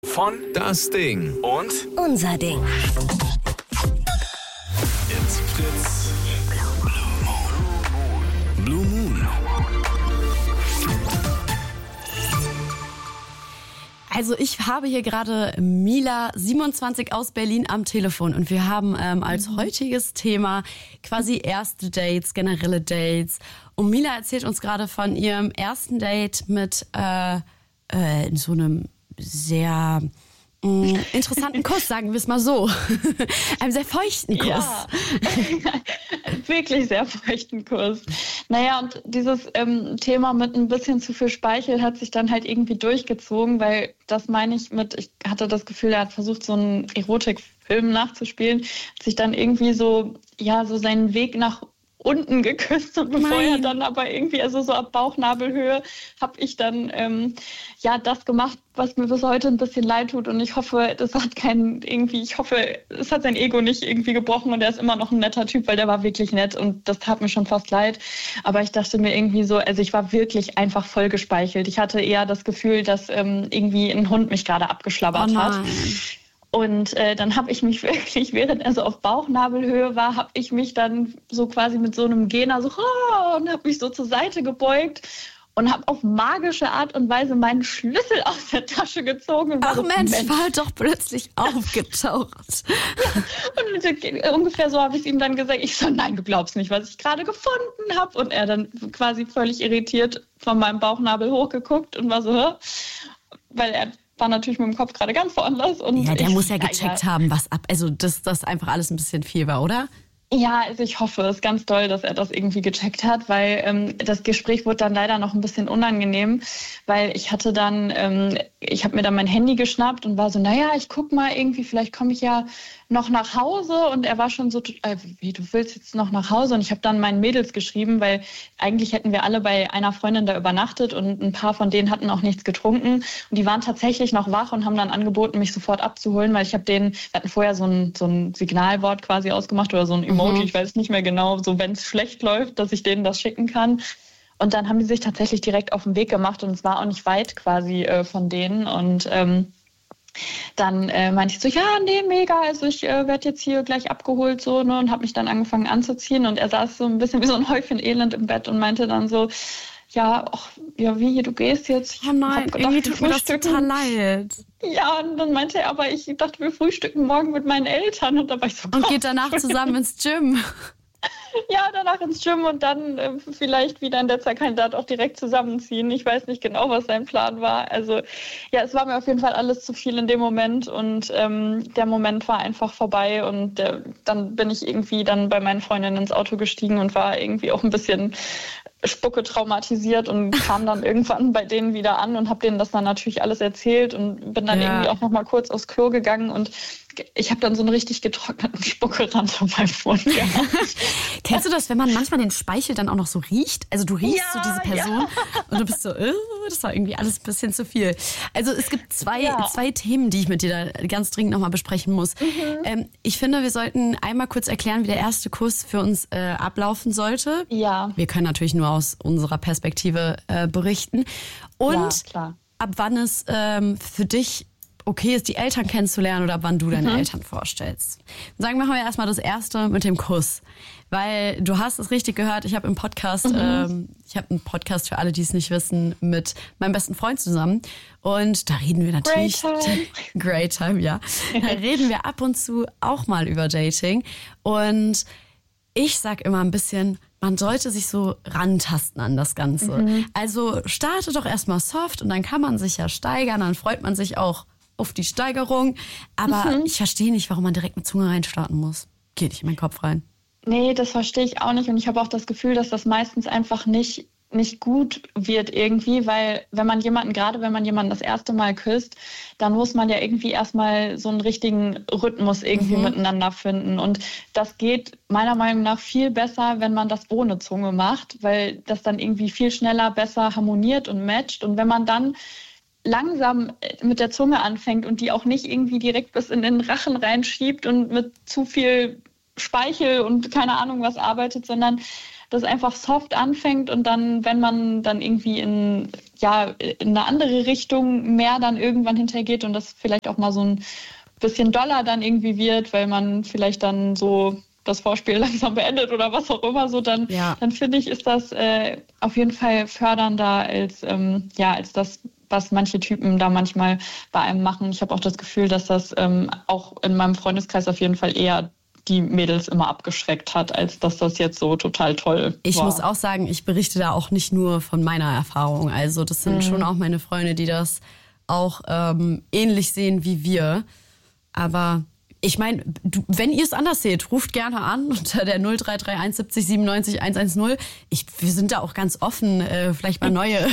Von Das Ding. Und Unser Ding. It's Fritz. Blue Moon. Also ich habe hier gerade Mila, 27 aus Berlin am Telefon und wir haben als heutiges Thema quasi erste Dates, generelle Dates. Und Mila erzählt uns gerade von ihrem ersten Date mit so einem sehr interessanten Kuss, sagen wir es mal so. Einem sehr feuchten Kuss. Ja, wirklich sehr feuchten Kuss. Naja, und dieses Thema mit ein bisschen zu viel Speichel hat sich dann halt irgendwie durchgezogen, weil das meine ich mit, ich hatte das Gefühl, er hat versucht, so einen Erotikfilm nachzuspielen, hat sich dann irgendwie so seinen Weg nach unten geküsst und bevor er dann aber irgendwie, also so ab Bauchnabelhöhe, habe ich dann das gemacht, was mir bis heute ein bisschen leid tut und ich hoffe, es hat sein Ego nicht irgendwie gebrochen und er ist immer noch ein netter Typ, weil der war wirklich nett und das tat mir schon fast leid, aber ich dachte mir irgendwie so, also ich war wirklich einfach voll gespeichelt. Ich hatte eher das Gefühl, dass irgendwie ein Hund mich gerade abgeschlabbert hat. Und dann habe ich mich wirklich, während er so auf Bauchnabelhöhe war, habe ich mich dann so quasi mit so einem Gena und habe mich so zur Seite gebeugt und habe auf magische Art und Weise meinen Schlüssel aus der Tasche gezogen. Und Ach so, Mensch, war doch plötzlich aufgetaucht. Und ungefähr so habe ich ihm dann gesagt. Ich so, nein, du glaubst nicht, was ich gerade gefunden habe. Und er dann quasi völlig irritiert von meinem Bauchnabel hochgeguckt und war so, weil er war natürlich mit dem Kopf gerade ganz woanders. Und ja, der muss ja gecheckt haben, was ab. Also, dass das einfach alles ein bisschen viel war, oder? Ja, also ich hoffe es ganz doll, dass er das irgendwie gecheckt hat, weil das Gespräch wurde dann leider noch ein bisschen unangenehm, weil ich habe mir dann mein Handy geschnappt und war so, naja, ich guck mal irgendwie, vielleicht komme ich ja noch nach Hause und er war schon so, wie, du willst jetzt noch nach Hause? Und ich habe dann meinen Mädels geschrieben, weil eigentlich hätten wir alle bei einer Freundin da übernachtet und ein paar von denen hatten auch nichts getrunken und die waren tatsächlich noch wach und haben dann angeboten, mich sofort abzuholen, weil wir hatten vorher so ein Signalwort quasi ausgemacht oder so ein Emoji, ich weiß nicht mehr genau, so wenn es schlecht läuft, dass ich denen das schicken kann. Und dann haben die sich tatsächlich direkt auf den Weg gemacht und es war auch nicht weit quasi von denen und dann meinte ich so, ja, nee, mega, also ich werde jetzt hier gleich abgeholt so, ne, und habe mich dann angefangen anzuziehen und er saß so ein bisschen wie so ein Häufchen Elend im Bett und meinte dann so, wie, du gehst jetzt? Oh nein, irgendwie tut mir das total leid. Ja, und dann meinte er, aber ich dachte, wir frühstücken morgen mit meinen Eltern und da war ich so, und geht danach zusammen ins Gym. Ja, danach ins Gym und dann vielleicht wieder in der Kandidat auch direkt zusammenziehen. Ich weiß nicht genau, was sein Plan war. Also ja, es war mir auf jeden Fall alles zu viel in dem Moment und der Moment war einfach vorbei und dann bin ich irgendwie dann bei meinen Freundinnen ins Auto gestiegen und war irgendwie auch ein bisschen Spucke traumatisiert und kam dann irgendwann bei denen wieder an und habe denen das dann natürlich alles erzählt und bin dann irgendwie auch noch mal kurz aufs Klo gegangen und ich habe dann so einen richtig getrockneten Spuckerand auf meinem Mund gehabt. Kennst du das, wenn man manchmal den Speichel dann auch noch so riecht? Also du riechst so diese Person und du bist so, das war irgendwie alles ein bisschen zu viel. Also es gibt zwei Themen, die ich mit dir da ganz dringend nochmal besprechen muss. Ich finde, wir sollten einmal kurz erklären, wie der erste Kuss für uns ablaufen sollte. Ja. Wir können natürlich nur aus unserer Perspektive berichten. Und ab wann es für dich okay ist, die Eltern kennenzulernen oder ab wann du deine Eltern vorstellst. Sagen, machen wir erstmal das erste mit dem Kuss. Weil du hast es richtig gehört, ich habe einen Podcast für alle, die es nicht wissen, mit meinem besten Freund zusammen. Und da reden wir natürlich... Great time, ja. Da reden wir ab und zu auch mal über Dating. Und ich sag immer ein bisschen, man sollte sich so rantasten an das Ganze. Also starte doch erstmal soft und dann kann man sich ja steigern, dann freut man sich auch auf die Steigerung. Aber ich verstehe nicht, warum man direkt mit Zunge reinstarten muss. Geht nicht in meinen Kopf rein. Nee, das verstehe ich auch nicht. Und ich habe auch das Gefühl, dass das meistens einfach nicht gut wird irgendwie, weil wenn man jemanden das erste Mal küsst, dann muss man ja irgendwie erstmal so einen richtigen Rhythmus irgendwie miteinander finden. Und das geht meiner Meinung nach viel besser, wenn man das ohne Zunge macht, weil das dann irgendwie viel schneller besser harmoniert und matcht. Und wenn man dann langsam mit der Zunge anfängt und die auch nicht irgendwie direkt bis in den Rachen reinschiebt und mit zu viel Speichel und keine Ahnung was arbeitet, sondern das einfach soft anfängt und dann, wenn man dann irgendwie in eine andere Richtung mehr dann irgendwann hintergeht und das vielleicht auch mal so ein bisschen doller dann irgendwie wird, weil man vielleicht dann so das Vorspiel langsam beendet oder was auch immer, so dann finde ich, ist das auf jeden Fall fördernder als das, was manche Typen da manchmal bei einem machen. Ich habe auch das Gefühl, dass das auch in meinem Freundeskreis auf jeden Fall eher die Mädels immer abgeschreckt hat, als dass das jetzt so total toll war. Ich muss auch sagen, ich berichte da auch nicht nur von meiner Erfahrung. Also das sind schon auch meine Freunde, die das auch ähnlich sehen wie wir. Aber ich meine, wenn ihr es anders seht, ruft gerne an unter der 0331 70 97 110. Wir sind da auch ganz offen, vielleicht mal neue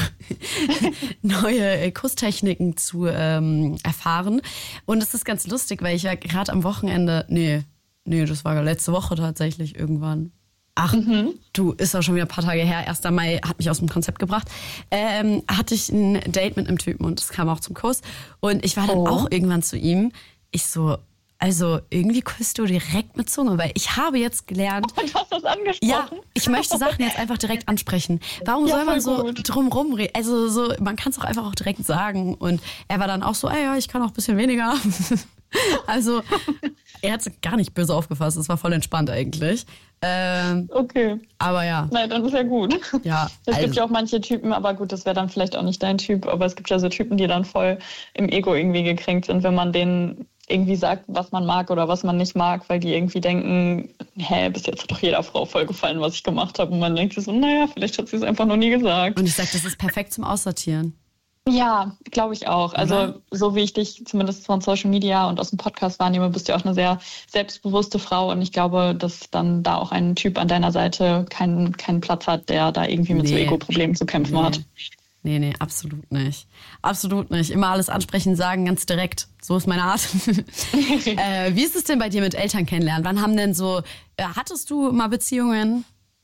Kusstechniken zu erfahren. Und es ist ganz lustig, weil ich ja gerade am Wochenende, nee, das war letzte Woche tatsächlich irgendwann. Ach, du, ist auch schon wieder ein paar Tage her. 1. Mai hat mich aus dem Konzept gebracht. Hatte ich ein Date mit einem Typen und das kam auch zum Kuss. Und ich war dann auch irgendwann zu ihm. Ich so, also irgendwie küsst du direkt mit Zunge, weil ich habe jetzt gelernt... Oh, du hast das angesprochen. Ja, ich möchte Sachen jetzt einfach direkt ansprechen. Warum soll man so drumrum reden? Also so, man kann es auch einfach auch direkt sagen. Und er war dann auch so, ja, ich kann auch ein bisschen weniger. Also er hat es gar nicht böse aufgefasst. Es war voll entspannt eigentlich. Okay. Aber ja. Nein, dann ist ja gut. Ja, es gibt ja auch manche Typen, aber gut, das wäre dann vielleicht auch nicht dein Typ, aber es gibt ja so Typen, die dann voll im Ego irgendwie gekränkt sind, wenn man denen irgendwie sagt, was man mag oder was man nicht mag, weil die irgendwie denken, bis jetzt hat doch jeder Frau voll gefallen, was ich gemacht habe. Und man denkt sich so, naja, vielleicht hat sie es einfach noch nie gesagt. Und ich sage, das ist perfekt zum Aussortieren. Ja, glaube ich auch. Also so wie ich dich zumindest von Social Media und aus dem Podcast wahrnehme, bist du auch eine sehr selbstbewusste Frau. Und ich glaube, dass dann da auch ein Typ an deiner Seite keinen Platz hat, der da irgendwie mit so Ego-Problemen zu kämpfen hat. Nee, absolut nicht. Absolut nicht. Immer alles ansprechen, sagen, ganz direkt. So ist meine Art. Wie ist es denn bei dir mit Eltern kennenlernen? Wann haben denn so, hattest du mal Beziehungen?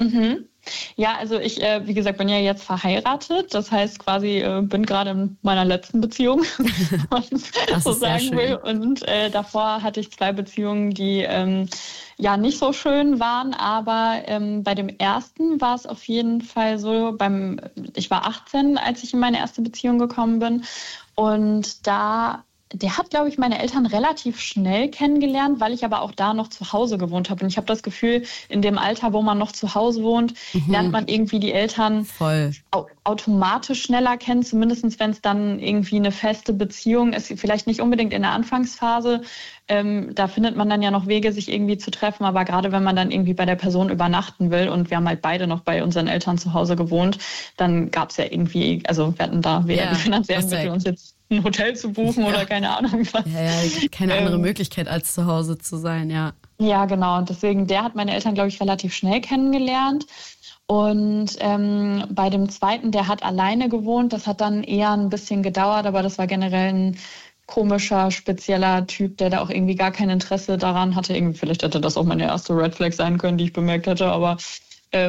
Ja, also ich, wie gesagt, bin ja jetzt verheiratet. Das heißt quasi, bin gerade in meiner letzten Beziehung, wenn man so sagen will. Und davor hatte ich 2 Beziehungen, die nicht so schön waren. Aber bei dem ersten war es auf jeden Fall so, ich war 18, als ich in meine erste Beziehung gekommen bin. Und der hat, glaube ich, meine Eltern relativ schnell kennengelernt, weil ich aber auch da noch zu Hause gewohnt habe. Und ich habe das Gefühl, in dem Alter, wo man noch zu Hause wohnt, lernt man irgendwie die Eltern automatisch schneller kennen, zumindest wenn es dann irgendwie eine feste Beziehung ist. Vielleicht nicht unbedingt in der Anfangsphase. Da findet man dann ja noch Wege, sich irgendwie zu treffen. Aber gerade wenn man dann irgendwie bei der Person übernachten will und wir haben halt beide noch bei unseren Eltern zu Hause gewohnt, dann gab es ja irgendwie, also wir hatten da weder die finanziellen Mittel, uns jetzt ein Hotel zu buchen oder keine Ahnung was. Ja, keine andere Möglichkeit, als zu Hause zu sein, ja. Ja, genau. Und deswegen, der hat meine Eltern, glaube ich, relativ schnell kennengelernt. Und bei dem zweiten, der hat alleine gewohnt. Das hat dann eher ein bisschen gedauert, aber das war generell ein komischer, spezieller Typ, der da auch irgendwie gar kein Interesse daran hatte. Irgendwie, vielleicht hätte das auch meine erste Red Flag sein können, die ich bemerkt hätte, aber bei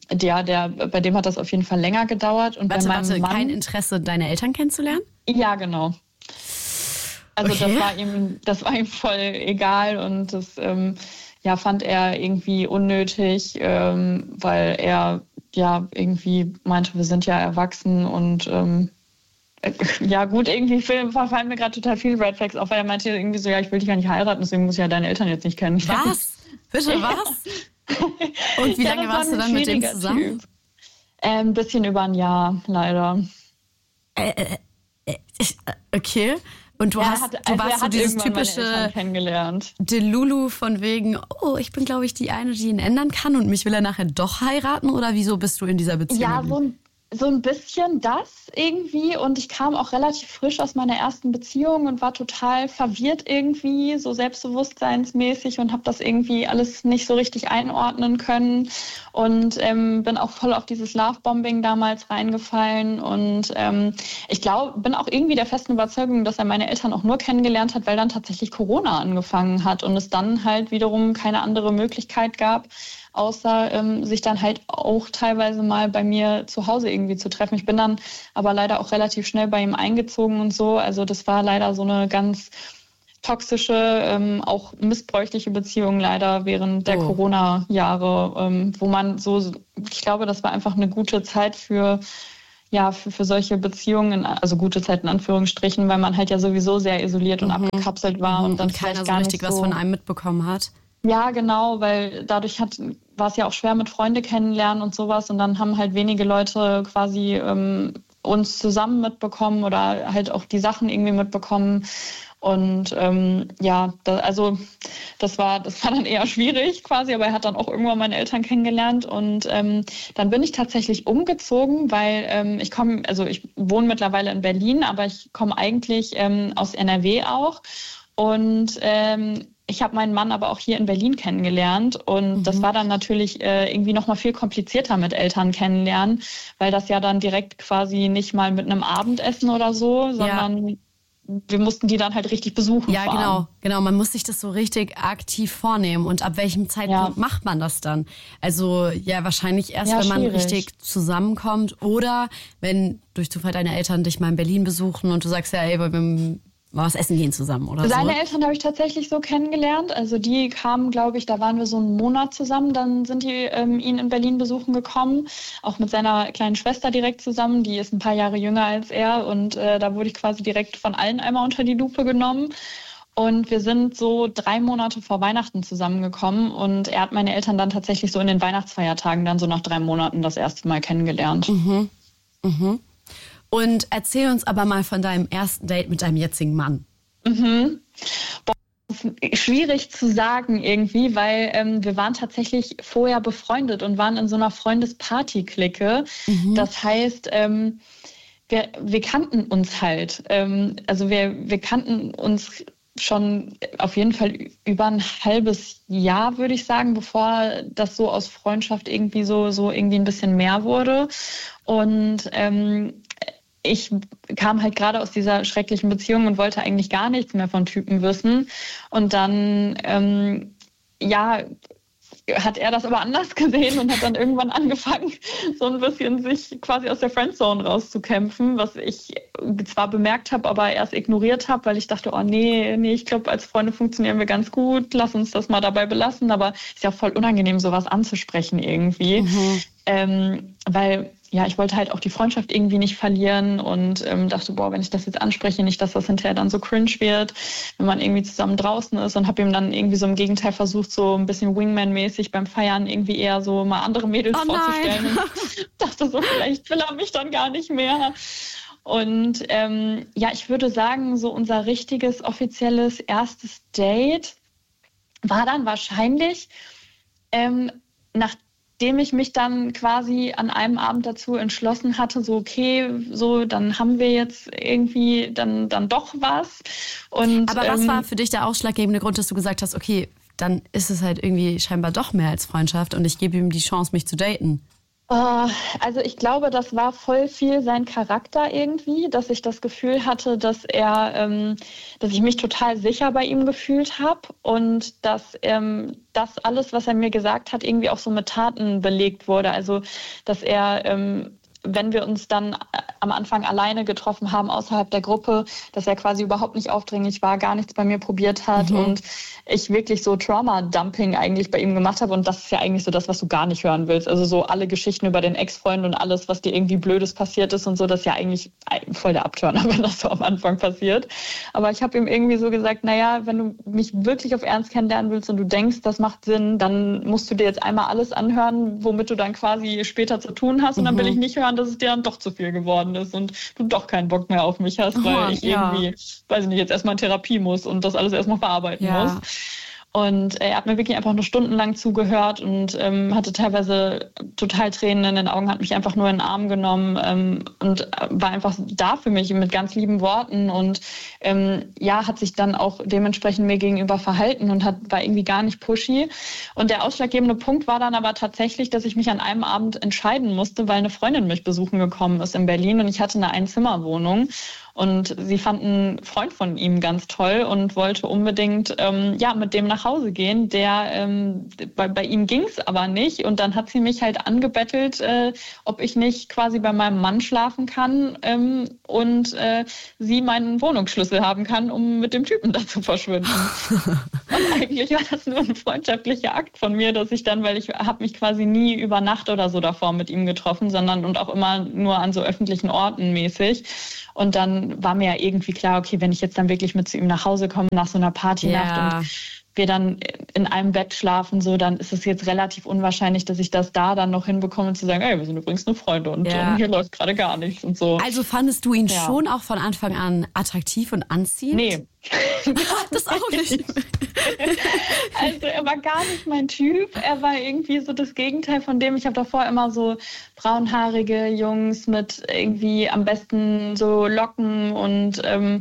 dem hat das auf jeden Fall länger gedauert. Und warte, bei meinem Mann, kein Interesse, deine Eltern kennenzulernen? Ja, genau. Also okay. das war ihm voll egal und das fand er irgendwie unnötig, weil er irgendwie meinte, wir sind ja erwachsen und irgendwie fallen mir gerade total viele Red Flags auf, weil er meinte irgendwie so, ich will dich gar nicht heiraten, deswegen muss ich ja deine Eltern jetzt nicht kennen. Was? Bitte was? Und wie lange warst du dann mit dem zusammen? Ein bisschen über ein Jahr, leider. Okay. Und du warst so dieses typische Delulu von wegen, ich bin, glaube ich, die eine, die ihn ändern kann und mich will er nachher doch heiraten? Oder wieso bist du in dieser Beziehung? Ja, so ein bisschen das irgendwie. Und ich kam auch relativ frisch aus meiner ersten Beziehung und war total verwirrt irgendwie, so selbstbewusstseinsmäßig und habe das irgendwie alles nicht so richtig einordnen können. Und bin auch voll auf dieses Lovebombing damals reingefallen. Und ich bin auch irgendwie der festen Überzeugung, dass er meine Eltern auch nur kennengelernt hat, weil dann tatsächlich Corona angefangen hat und es dann halt wiederum keine andere Möglichkeit gab, außer sich dann halt auch teilweise mal bei mir zu Hause irgendwie zu treffen. Ich bin dann aber leider auch relativ schnell bei ihm eingezogen und so. Also das war leider so eine ganz toxische, auch missbräuchliche Beziehungen leider während der Corona-Jahre, wo man ich glaube, das war einfach eine gute Zeit für solche Beziehungen, also gute Zeit in Anführungsstrichen, weil man halt ja sowieso sehr isoliert und abgekapselt war und dann keiner so richtig was von einem mitbekommen hat. Ja, genau, weil dadurch war es ja auch schwer mit Freunde kennenlernen und sowas und dann haben halt wenige Leute quasi uns zusammen mitbekommen oder halt auch die Sachen irgendwie mitbekommen. Und das war dann eher schwierig quasi, aber er hat dann auch irgendwann meine Eltern kennengelernt und dann bin ich tatsächlich umgezogen, weil ich wohne mittlerweile in Berlin, aber ich komme eigentlich aus NRW auch und ich habe meinen Mann aber auch hier in Berlin kennengelernt und das war dann natürlich irgendwie noch mal viel komplizierter mit Eltern kennenlernen, weil das ja dann direkt quasi nicht mal mit einem Abendessen oder so, sondern wir mussten die dann halt richtig besuchen. Ja, genau. Man muss sich das so richtig aktiv vornehmen. Und ab welchem Zeitpunkt macht man das dann? Also wahrscheinlich erst, wenn man richtig zusammenkommt oder wenn durch Zufall deine Eltern dich mal in Berlin besuchen und du sagst ey, wir mal was essen gehen zusammen oder so. Seine Eltern habe ich tatsächlich so kennengelernt. Also die kamen, glaube ich, da waren wir so einen Monat zusammen. Dann sind die ihn in Berlin besuchen gekommen. Auch mit seiner kleinen Schwester direkt zusammen. Die ist ein paar Jahre jünger als er. Und da wurde ich quasi direkt von allen einmal unter die Lupe genommen. Und wir sind so 3 Monate vor Weihnachten zusammengekommen. Und er hat meine Eltern dann tatsächlich so in den Weihnachtsfeiertagen dann so nach 3 Monaten das erste Mal kennengelernt. Und erzähl uns aber mal von deinem ersten Date mit deinem jetzigen Mann. Das ist schwierig zu sagen irgendwie, weil wir waren tatsächlich vorher befreundet und waren in so einer Freundesparty-Clique. Das heißt, wir kannten uns halt. Also wir kannten uns schon auf jeden Fall über ein halbes Jahr, würde ich sagen, bevor das so aus Freundschaft irgendwie so irgendwie ein bisschen mehr wurde. Und ich kam halt gerade aus dieser schrecklichen Beziehung und wollte eigentlich gar nichts mehr von Typen wissen. Und dann, hat er das aber anders gesehen und hat dann irgendwann angefangen, so ein bisschen sich quasi aus der Friendzone rauszukämpfen, was ich zwar bemerkt habe, aber erst ignoriert habe, weil ich dachte, oh nee, ich glaube, als Freunde funktionieren wir ganz gut, lass uns das mal dabei belassen. Aber ist ja voll unangenehm, sowas anzusprechen irgendwie. Weil ich wollte halt auch die Freundschaft irgendwie nicht verlieren und dachte, wenn ich das jetzt anspreche, nicht, dass das hinterher dann so cringe wird, wenn man irgendwie zusammen draußen ist und habe ihm dann irgendwie so im Gegenteil versucht, so ein bisschen Wingman-mäßig beim Feiern irgendwie eher so mal andere Mädels vorzustellen. Und dachte so, vielleicht will er mich dann gar nicht mehr. Und ich würde sagen, so unser richtiges, offizielles erstes Date war dann wahrscheinlich nachdem ich mich dann quasi an einem Abend dazu entschlossen hatte, dann haben wir jetzt irgendwie dann doch was. Aber was war für dich der ausschlaggebende Grund, dass du gesagt hast, okay, dann ist es halt irgendwie scheinbar doch mehr als Freundschaft und ich gebe ihm die Chance, mich zu daten? Also ich glaube, das war voll viel sein Charakter irgendwie, dass ich das Gefühl hatte, dass ich mich total sicher bei ihm gefühlt habe und dass das alles, was er mir gesagt hat, irgendwie auch so mit Taten belegt wurde. Also dass er wenn wir uns dann am Anfang alleine getroffen haben, außerhalb der Gruppe, dass er quasi überhaupt nicht aufdringlich war, gar nichts bei mir probiert hat und ich wirklich so Trauma-Dumping eigentlich bei ihm gemacht habe. Und das ist ja eigentlich so das, was du gar nicht hören willst. Also so alle Geschichten über den Ex-Freund und alles, was dir irgendwie Blödes passiert ist und so, das ist ja eigentlich voll der Abturner, wenn das so am Anfang passiert. Aber ich habe ihm irgendwie so gesagt, wenn du mich wirklich auf Ernst kennenlernen willst und du denkst, das macht Sinn, dann musst du dir jetzt einmal alles anhören, womit du dann quasi später zu tun hast. Und dann will ich nicht hören, dass es dir dann doch zu viel geworden ist und du doch keinen Bock mehr auf mich hast, weil ich irgendwie, weiß ich nicht, jetzt erstmal in Therapie muss und das alles erstmal verarbeiten muss. Und er hat mir wirklich einfach nur stundenlang zugehört und hatte teilweise total Tränen in den Augen, hat mich einfach nur in den Arm genommen und war einfach da für mich mit ganz lieben Worten und hat sich dann auch dementsprechend mir gegenüber verhalten und war irgendwie gar nicht pushy. Und der ausschlaggebende Punkt war dann aber tatsächlich, dass ich mich an einem Abend entscheiden musste, weil eine Freundin mich besuchen gekommen ist in Berlin und ich hatte eine Einzimmerwohnung. Und sie fand einen Freund von ihm ganz toll und wollte unbedingt mit dem nach Hause gehen. Bei ihm ging es aber nicht. Und dann hat sie mich halt angebettelt, ob ich nicht quasi bei meinem Mann schlafen kann und sie meinen Wohnungsschlüssel haben kann, um mit dem Typen da zu verschwinden. Und eigentlich war das nur ein freundschaftlicher Akt von mir, dass ich dann, weil ich habe mich quasi nie über Nacht oder so davor mit ihm getroffen, sondern und auch immer nur an so öffentlichen Orten mäßig. Und dann war mir ja irgendwie klar, okay, wenn ich jetzt dann wirklich mit zu ihm nach Hause komme nach so einer Partynacht und wir dann in einem Bett schlafen, so, dann ist es jetzt relativ unwahrscheinlich, dass ich das da dann noch hinbekomme, zu sagen, ey, wir sind übrigens eine Freunde und hier läuft gerade gar nichts und so. Also fandest du ihn schon auch von Anfang an attraktiv und anziehend? Nee. Das auch nicht. Also er war gar nicht mein Typ. Er war irgendwie so das Gegenteil von dem. Ich habe davor immer so braunhaarige Jungs mit irgendwie am besten so Locken und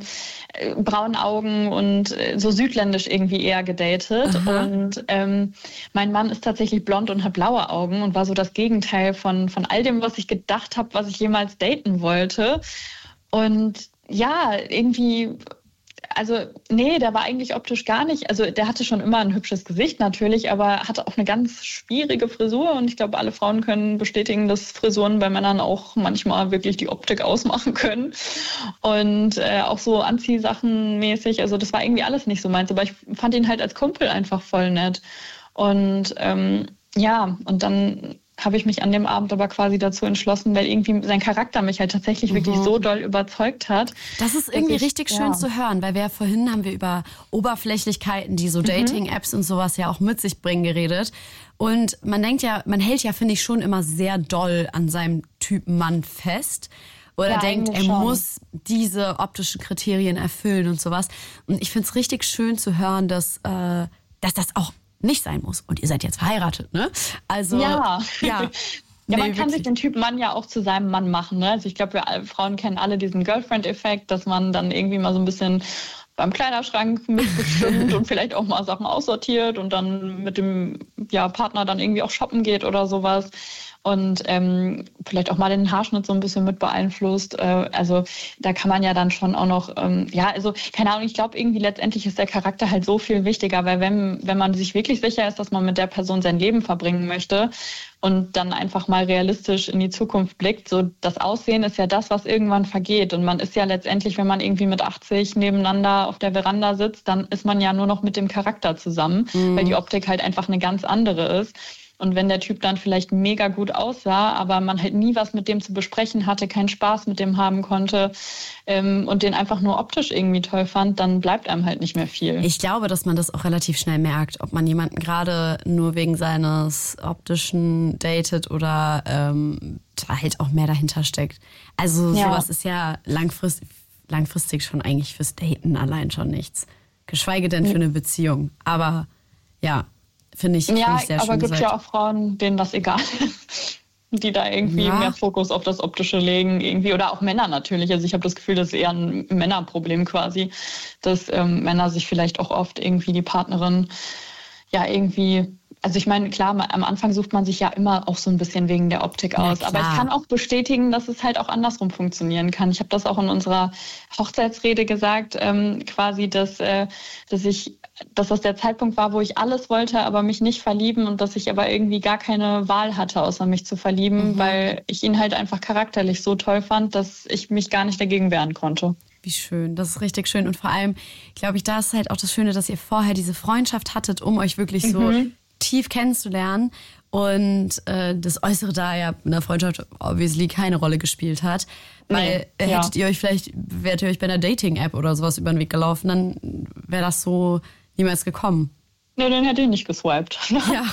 braunen Augen und so südländisch irgendwie eher gedatet. Aha. Und mein Mann ist tatsächlich blond und hat blaue Augen und war so das Gegenteil von all dem, was ich gedacht habe, was ich jemals daten wollte. Und ja, irgendwie... Also nee, der war eigentlich optisch gar nicht, also der hatte schon immer ein hübsches Gesicht natürlich, aber hatte auch eine ganz schwierige Frisur und ich glaube, alle Frauen können bestätigen, dass Frisuren bei Männern auch manchmal wirklich die Optik ausmachen können und auch so Anziehsachen mäßig, also das war irgendwie alles nicht so meins, aber ich fand ihn halt als Kumpel einfach voll nett und und dann habe ich mich an dem Abend aber quasi dazu entschlossen, weil irgendwie sein Charakter mich halt tatsächlich wirklich so doll überzeugt hat. Das ist irgendwie richtig schön zu hören, weil vorhin haben wir über Oberflächlichkeiten, die so Dating-Apps und sowas ja auch mit sich bringen, geredet. Und man hält ja, finde ich, schon immer sehr doll an seinem Typen Mann fest. Oder denkt, er muss diese optischen Kriterien erfüllen und sowas. Und ich finde es richtig schön zu hören, dass das auch nicht sein muss. Und ihr seid jetzt verheiratet, ne? Also, ja. Ja, man kann sich den Typ Mann ja auch zu seinem Mann machen, ne? Also ich glaube, wir Frauen kennen alle diesen Girlfriend-Effekt, dass man dann irgendwie mal so ein bisschen beim Kleiderschrank mitbestimmt und vielleicht auch mal Sachen aussortiert und dann mit dem Partner dann irgendwie auch shoppen geht oder sowas. Und vielleicht auch mal den Haarschnitt so ein bisschen mit beeinflusst. Also da kann man ja dann schon auch noch, also keine Ahnung, ich glaube irgendwie letztendlich ist der Charakter halt so viel wichtiger, weil wenn man sich wirklich sicher ist, dass man mit der Person sein Leben verbringen möchte und dann einfach mal realistisch in die Zukunft blickt, so das Aussehen ist ja das, was irgendwann vergeht. Und man ist ja letztendlich, wenn man irgendwie mit 80 nebeneinander auf der Veranda sitzt, dann ist man ja nur noch mit dem Charakter zusammen, weil die Optik halt einfach eine ganz andere ist. Und wenn der Typ dann vielleicht mega gut aussah, aber man halt nie was mit dem zu besprechen hatte, keinen Spaß mit dem haben konnte und den einfach nur optisch irgendwie toll fand, dann bleibt einem halt nicht mehr viel. Ich glaube, dass man das auch relativ schnell merkt, ob man jemanden gerade nur wegen seines optischen datet oder da halt auch mehr dahinter steckt. Also sowas ist ja langfristig schon eigentlich fürs Daten allein schon nichts. Geschweige denn für eine Beziehung. Aber ja, finde ich sehr schön. Aber gibt ja auch Frauen, denen das egal ist, die da irgendwie mehr Fokus auf das Optische legen irgendwie oder auch Männer natürlich. Also ich habe das Gefühl, das ist eher ein Männerproblem quasi, dass Männer sich vielleicht auch oft irgendwie die Partnerin irgendwie... Also ich meine, klar, am Anfang sucht man sich ja immer auch so ein bisschen wegen der Optik aus. Aber ich kann auch bestätigen, dass es halt auch andersrum funktionieren kann. Ich habe das auch in unserer Hochzeitsrede gesagt, quasi, dass das der Zeitpunkt war, wo ich alles wollte, aber mich nicht verlieben und dass ich aber irgendwie gar keine Wahl hatte, außer mich zu verlieben, weil ich ihn halt einfach charakterlich so toll fand, dass ich mich gar nicht dagegen wehren konnte. Wie schön, das ist richtig schön. Und vor allem, glaube ich, da ist halt auch das Schöne, dass ihr vorher diese Freundschaft hattet, um euch wirklich so tief kennenzulernen und das Äußere da ja in der Freundschaft obviously keine Rolle gespielt hat. Weil wärt ihr euch bei einer Dating-App oder sowas über den Weg gelaufen, dann wäre das so niemals gekommen. Nee, dann hätte ich nicht geswiped. Ja.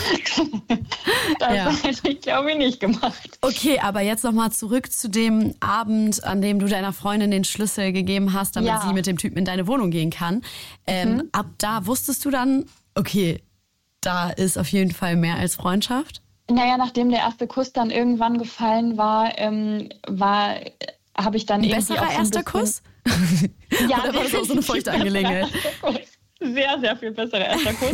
Das hätte ich, glaube ich, nicht gemacht. Okay, aber jetzt nochmal zurück zu dem Abend, an dem du deiner Freundin den Schlüssel gegeben hast, damit sie mit dem Typen in deine Wohnung gehen kann. Ab da wusstest du dann, okay, da ist auf jeden Fall mehr als Freundschaft? Naja, nachdem der erste Kuss dann irgendwann gefallen war, habe ich dann irgendwie besserer auch so erster Kuss? Ja, oder war das auch so eine feuchte Angelegenheit? Sehr, sehr viel besserer erster Kuss.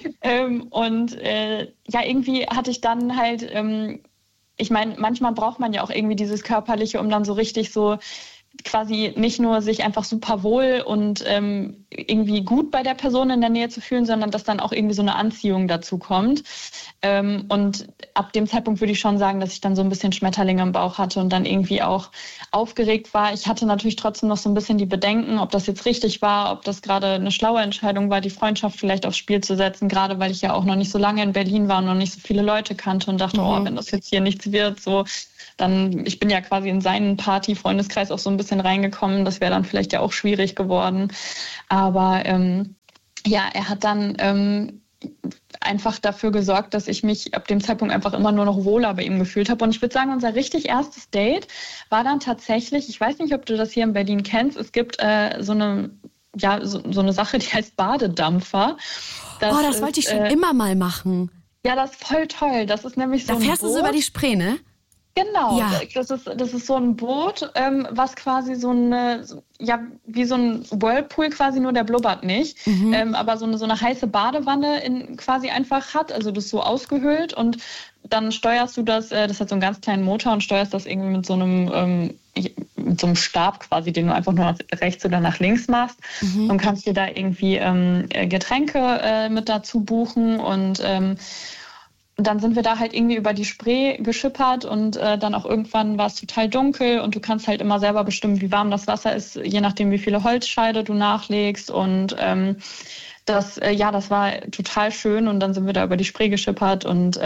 Irgendwie hatte ich dann halt, ich meine, manchmal braucht man ja auch irgendwie dieses Körperliche, um dann so richtig so quasi nicht nur sich einfach super wohl und irgendwie gut bei der Person in der Nähe zu fühlen, sondern dass dann auch irgendwie so eine Anziehung dazu kommt. Und ab dem Zeitpunkt würde ich schon sagen, dass ich dann so ein bisschen Schmetterlinge im Bauch hatte und dann irgendwie auch aufgeregt war. Ich hatte natürlich trotzdem noch so ein bisschen die Bedenken, ob das jetzt richtig war, ob das gerade eine schlaue Entscheidung war, die Freundschaft vielleicht aufs Spiel zu setzen, gerade weil ich ja auch noch nicht so lange in Berlin war und noch nicht so viele Leute kannte und dachte, wenn das jetzt hier nichts wird, so dann, ich bin ja quasi in seinen Party-Freundeskreis auch so ein bisschen reingekommen, das wäre dann vielleicht ja auch schwierig geworden. Aber er hat dann einfach dafür gesorgt, dass ich mich ab dem Zeitpunkt einfach immer nur noch wohler bei ihm gefühlt habe. Und ich würde sagen, unser richtig erstes Date war dann tatsächlich, ich weiß nicht, ob du das hier in Berlin kennst, es gibt so eine Sache, die heißt Badedampfer. Das wollte ich schon immer mal machen. Ja, das ist voll toll. Das ist nämlich so da fährst du so über die Spree, ne? Genau, ja. Das ist so ein Boot, was quasi wie so ein Whirlpool quasi, nur der blubbert nicht, aber so eine heiße Badewanne quasi einfach hat, also das ist so ausgehöhlt und dann steuerst du das hat so einen ganz kleinen Motor und steuerst das irgendwie mit so einem Stab quasi, den du einfach nur nach rechts oder nach links machst und kannst dir da irgendwie Getränke mit dazu buchen und dann sind wir da halt irgendwie über die Spree geschippert und dann auch irgendwann war es total dunkel und du kannst halt immer selber bestimmen, wie warm das Wasser ist, je nachdem, wie viele Holzscheide du nachlegst und das war total schön und dann sind wir da über die Spree geschippert und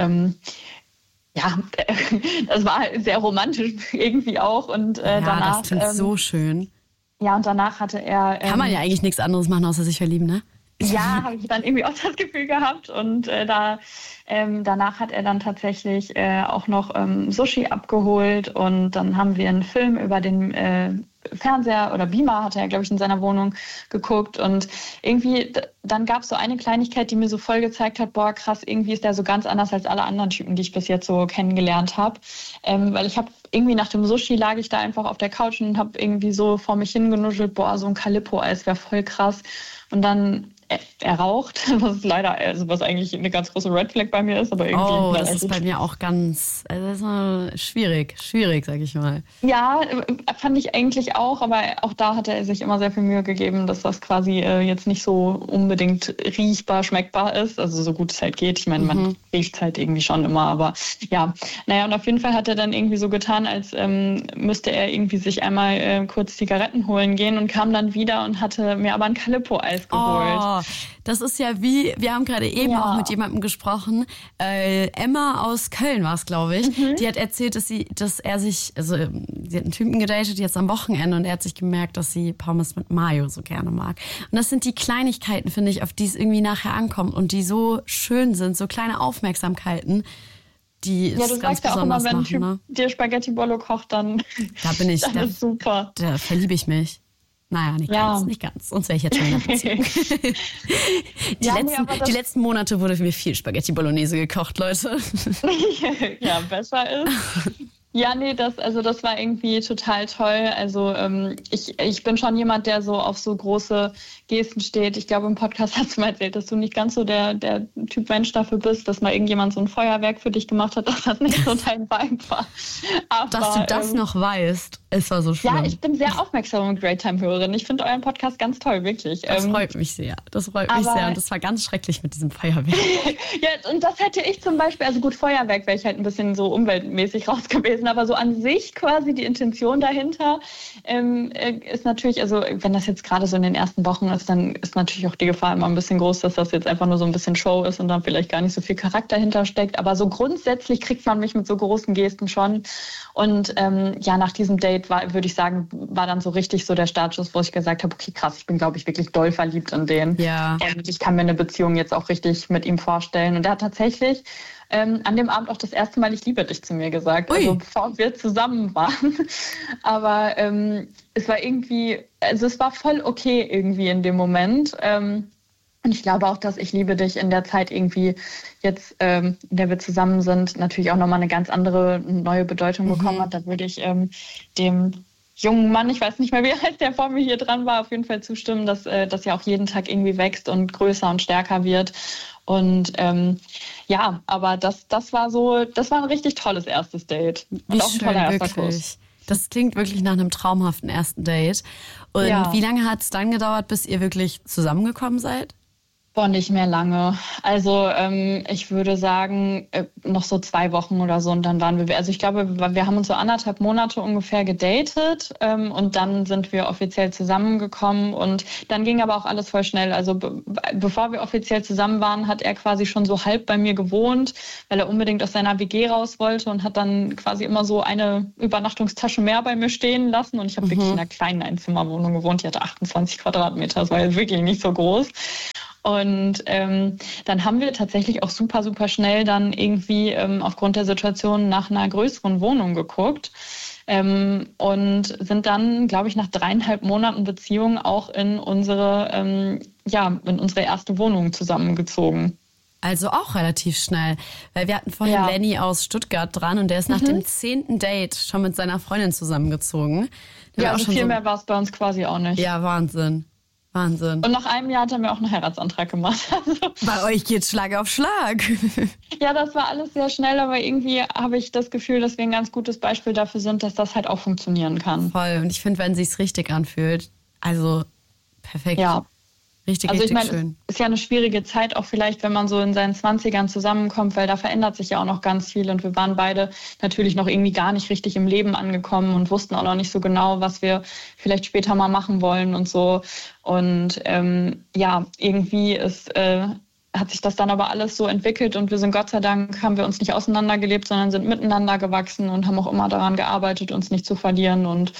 das war sehr romantisch irgendwie auch und danach... das klingt so schön. Ja, und danach hatte er... Kann man ja eigentlich nichts anderes machen, außer sich verlieben, ne? Ja, habe ich dann irgendwie auch das Gefühl gehabt und danach hat er dann tatsächlich auch noch Sushi abgeholt und dann haben wir einen Film über den Fernseher oder Beamer hatte er, glaube ich, in seiner Wohnung geguckt und irgendwie, dann gab es so eine Kleinigkeit, die mir so voll gezeigt hat, boah, krass, irgendwie ist der so ganz anders als alle anderen Typen, die ich bis jetzt so kennengelernt habe, weil ich habe irgendwie nach dem Sushi lag ich da einfach auf der Couch und habe irgendwie so vor mich hingenuschelt, boah, so ein Calippo-Eis wäre voll krass und dann er raucht, was leider, was eigentlich eine ganz große Red Flag bei mir ist, aber irgendwie... Oh, das ist bei mir auch ganz, schwierig, sag ich mal. Ja, fand ich eigentlich auch, aber auch da hatte er sich immer sehr viel Mühe gegeben, dass das quasi jetzt nicht so unbedingt riechbar, schmeckbar ist, also so gut es halt geht. Ich meine, man riecht es halt irgendwie schon immer, aber ja. Naja, und auf jeden Fall hat er dann irgendwie so getan, als müsste er irgendwie sich einmal kurz Zigaretten holen gehen und kam dann wieder und hatte mir aber ein Calippo-Eis geholt. Oh, das ist ja wie, wir haben gerade eben auch mit jemandem gesprochen, Emma aus Köln war es, glaube ich, die hat erzählt, sie hat einen Typen gedatet jetzt am Wochenende und er hat sich gemerkt, dass sie Pommes mit Mayo so gerne mag. Und das sind die Kleinigkeiten, finde ich, auf die es irgendwie nachher ankommt und die so schön sind, so kleine Aufmerksamkeiten, die es ganz besonders machen. Ja, du sagst ja auch immer, wenn dir Spaghetti Bollo kocht, dann, da bin ich, das ist super. Da verliebe ich mich. Naja, nicht ganz. Sonst wäre ich jetzt schon in der Beziehung. Die letzten Monate wurde für mich viel Spaghetti Bolognese gekocht, Leute. Ja, besser ist. Ja, nee, das war irgendwie total toll. Also ich bin schon jemand, der so auf so große Gesten steht. Ich glaube, im Podcast hast du mal erzählt, dass du nicht ganz so der Typ Mensch dafür bist, dass mal irgendjemand so ein Feuerwerk für dich gemacht hat, dass das nicht so dein Vibe war. Aber, dass du das noch weißt, es war so schlimm. Ja, ich bin sehr aufmerksam und Great Time-Hörerin. Ich finde euren Podcast ganz toll, wirklich. Das freut mich sehr. Und das war ganz schrecklich mit diesem Feuerwerk. Ja, und das hätte ich zum Beispiel, also gut, Feuerwerk wäre ich halt ein bisschen so umweltmäßig raus gewesen, aber so an sich quasi die Intention dahinter ist natürlich, also wenn das jetzt gerade so in den ersten Wochen ist, dann ist natürlich auch die Gefahr immer ein bisschen groß, dass das jetzt einfach nur so ein bisschen Show ist und dann vielleicht gar nicht so viel Charakter hintersteckt. Aber so grundsätzlich kriegt man mich mit so großen Gesten schon. Und nach diesem Date würde ich sagen, war dann so richtig so der Startschuss, wo ich gesagt habe, okay, krass, ich bin, glaube ich, wirklich doll verliebt in den. Ja. Und ich kann mir eine Beziehung jetzt auch richtig mit ihm vorstellen. Und er hat tatsächlich an dem Abend auch das erste Mal "Ich liebe dich" zu mir gesagt, also bevor wir zusammen waren. Aber es war irgendwie, also es war voll okay irgendwie in dem Moment. Und ich glaube auch, dass "Ich liebe dich" in der Zeit irgendwie jetzt, in der wir zusammen sind, natürlich auch nochmal eine ganz andere, neue Bedeutung bekommen hat. Da würde ich dem jungen Mann, ich weiß nicht mehr, wie heißt, der vor mir hier dran war, auf jeden Fall zustimmen, dass das ja auch jeden Tag irgendwie wächst und größer und stärker wird. Und aber das war ein richtig tolles erstes Date. Und wie auch ein toller erster Kuss. Das klingt wirklich nach einem traumhaften ersten Date. Und wie lange hat es dann gedauert, bis ihr wirklich zusammengekommen seid? Boah, nicht mehr lange. Also ich würde sagen, noch so 2 Wochen oder so und dann waren wir, also ich glaube, wir haben uns so 1,5 Monate ungefähr gedatet und dann sind wir offiziell zusammengekommen und dann ging aber auch alles voll schnell. Also bevor wir offiziell zusammen waren, hat er quasi schon so halb bei mir gewohnt, weil er unbedingt aus seiner WG raus wollte und hat dann quasi immer so eine Übernachtungstasche mehr bei mir stehen lassen und ich habe wirklich in einer kleinen Einzimmerwohnung gewohnt, die hatte 28 Quadratmeter, das war jetzt wirklich nicht so groß. Und dann haben wir tatsächlich auch super, super schnell dann irgendwie aufgrund der Situation nach einer größeren Wohnung geguckt und sind dann, glaube ich, nach 3,5 Monaten Beziehung auch in unsere erste Wohnung zusammengezogen. Also auch relativ schnell, weil wir hatten vorhin Lenny aus Stuttgart dran und der ist nach dem 10. Date schon mit seiner Freundin zusammengezogen. Ja, also viel mehr war es bei uns quasi auch nicht. Ja, Wahnsinn. Und nach einem Jahr hat er mir auch einen Heiratsantrag gemacht. Also, bei euch geht's Schlag auf Schlag. Ja, das war alles sehr schnell, aber irgendwie habe ich das Gefühl, dass wir ein ganz gutes Beispiel dafür sind, dass das halt auch funktionieren kann. Voll. Und ich finde, wenn sich's richtig anfühlt, also perfekt. Ja. Richtig, also richtig ich meine, schön. Es ist ja eine schwierige Zeit auch vielleicht, wenn man so in seinen 20ern zusammenkommt, weil da verändert sich ja auch noch ganz viel und wir waren beide natürlich noch irgendwie gar nicht richtig im Leben angekommen und wussten auch noch nicht so genau, was wir vielleicht später mal machen wollen und so. Und irgendwie hat sich das dann aber alles so entwickelt und wir sind Gott sei Dank, haben wir uns nicht auseinandergelebt, sondern sind miteinander gewachsen und haben auch immer daran gearbeitet, uns nicht zu verlieren und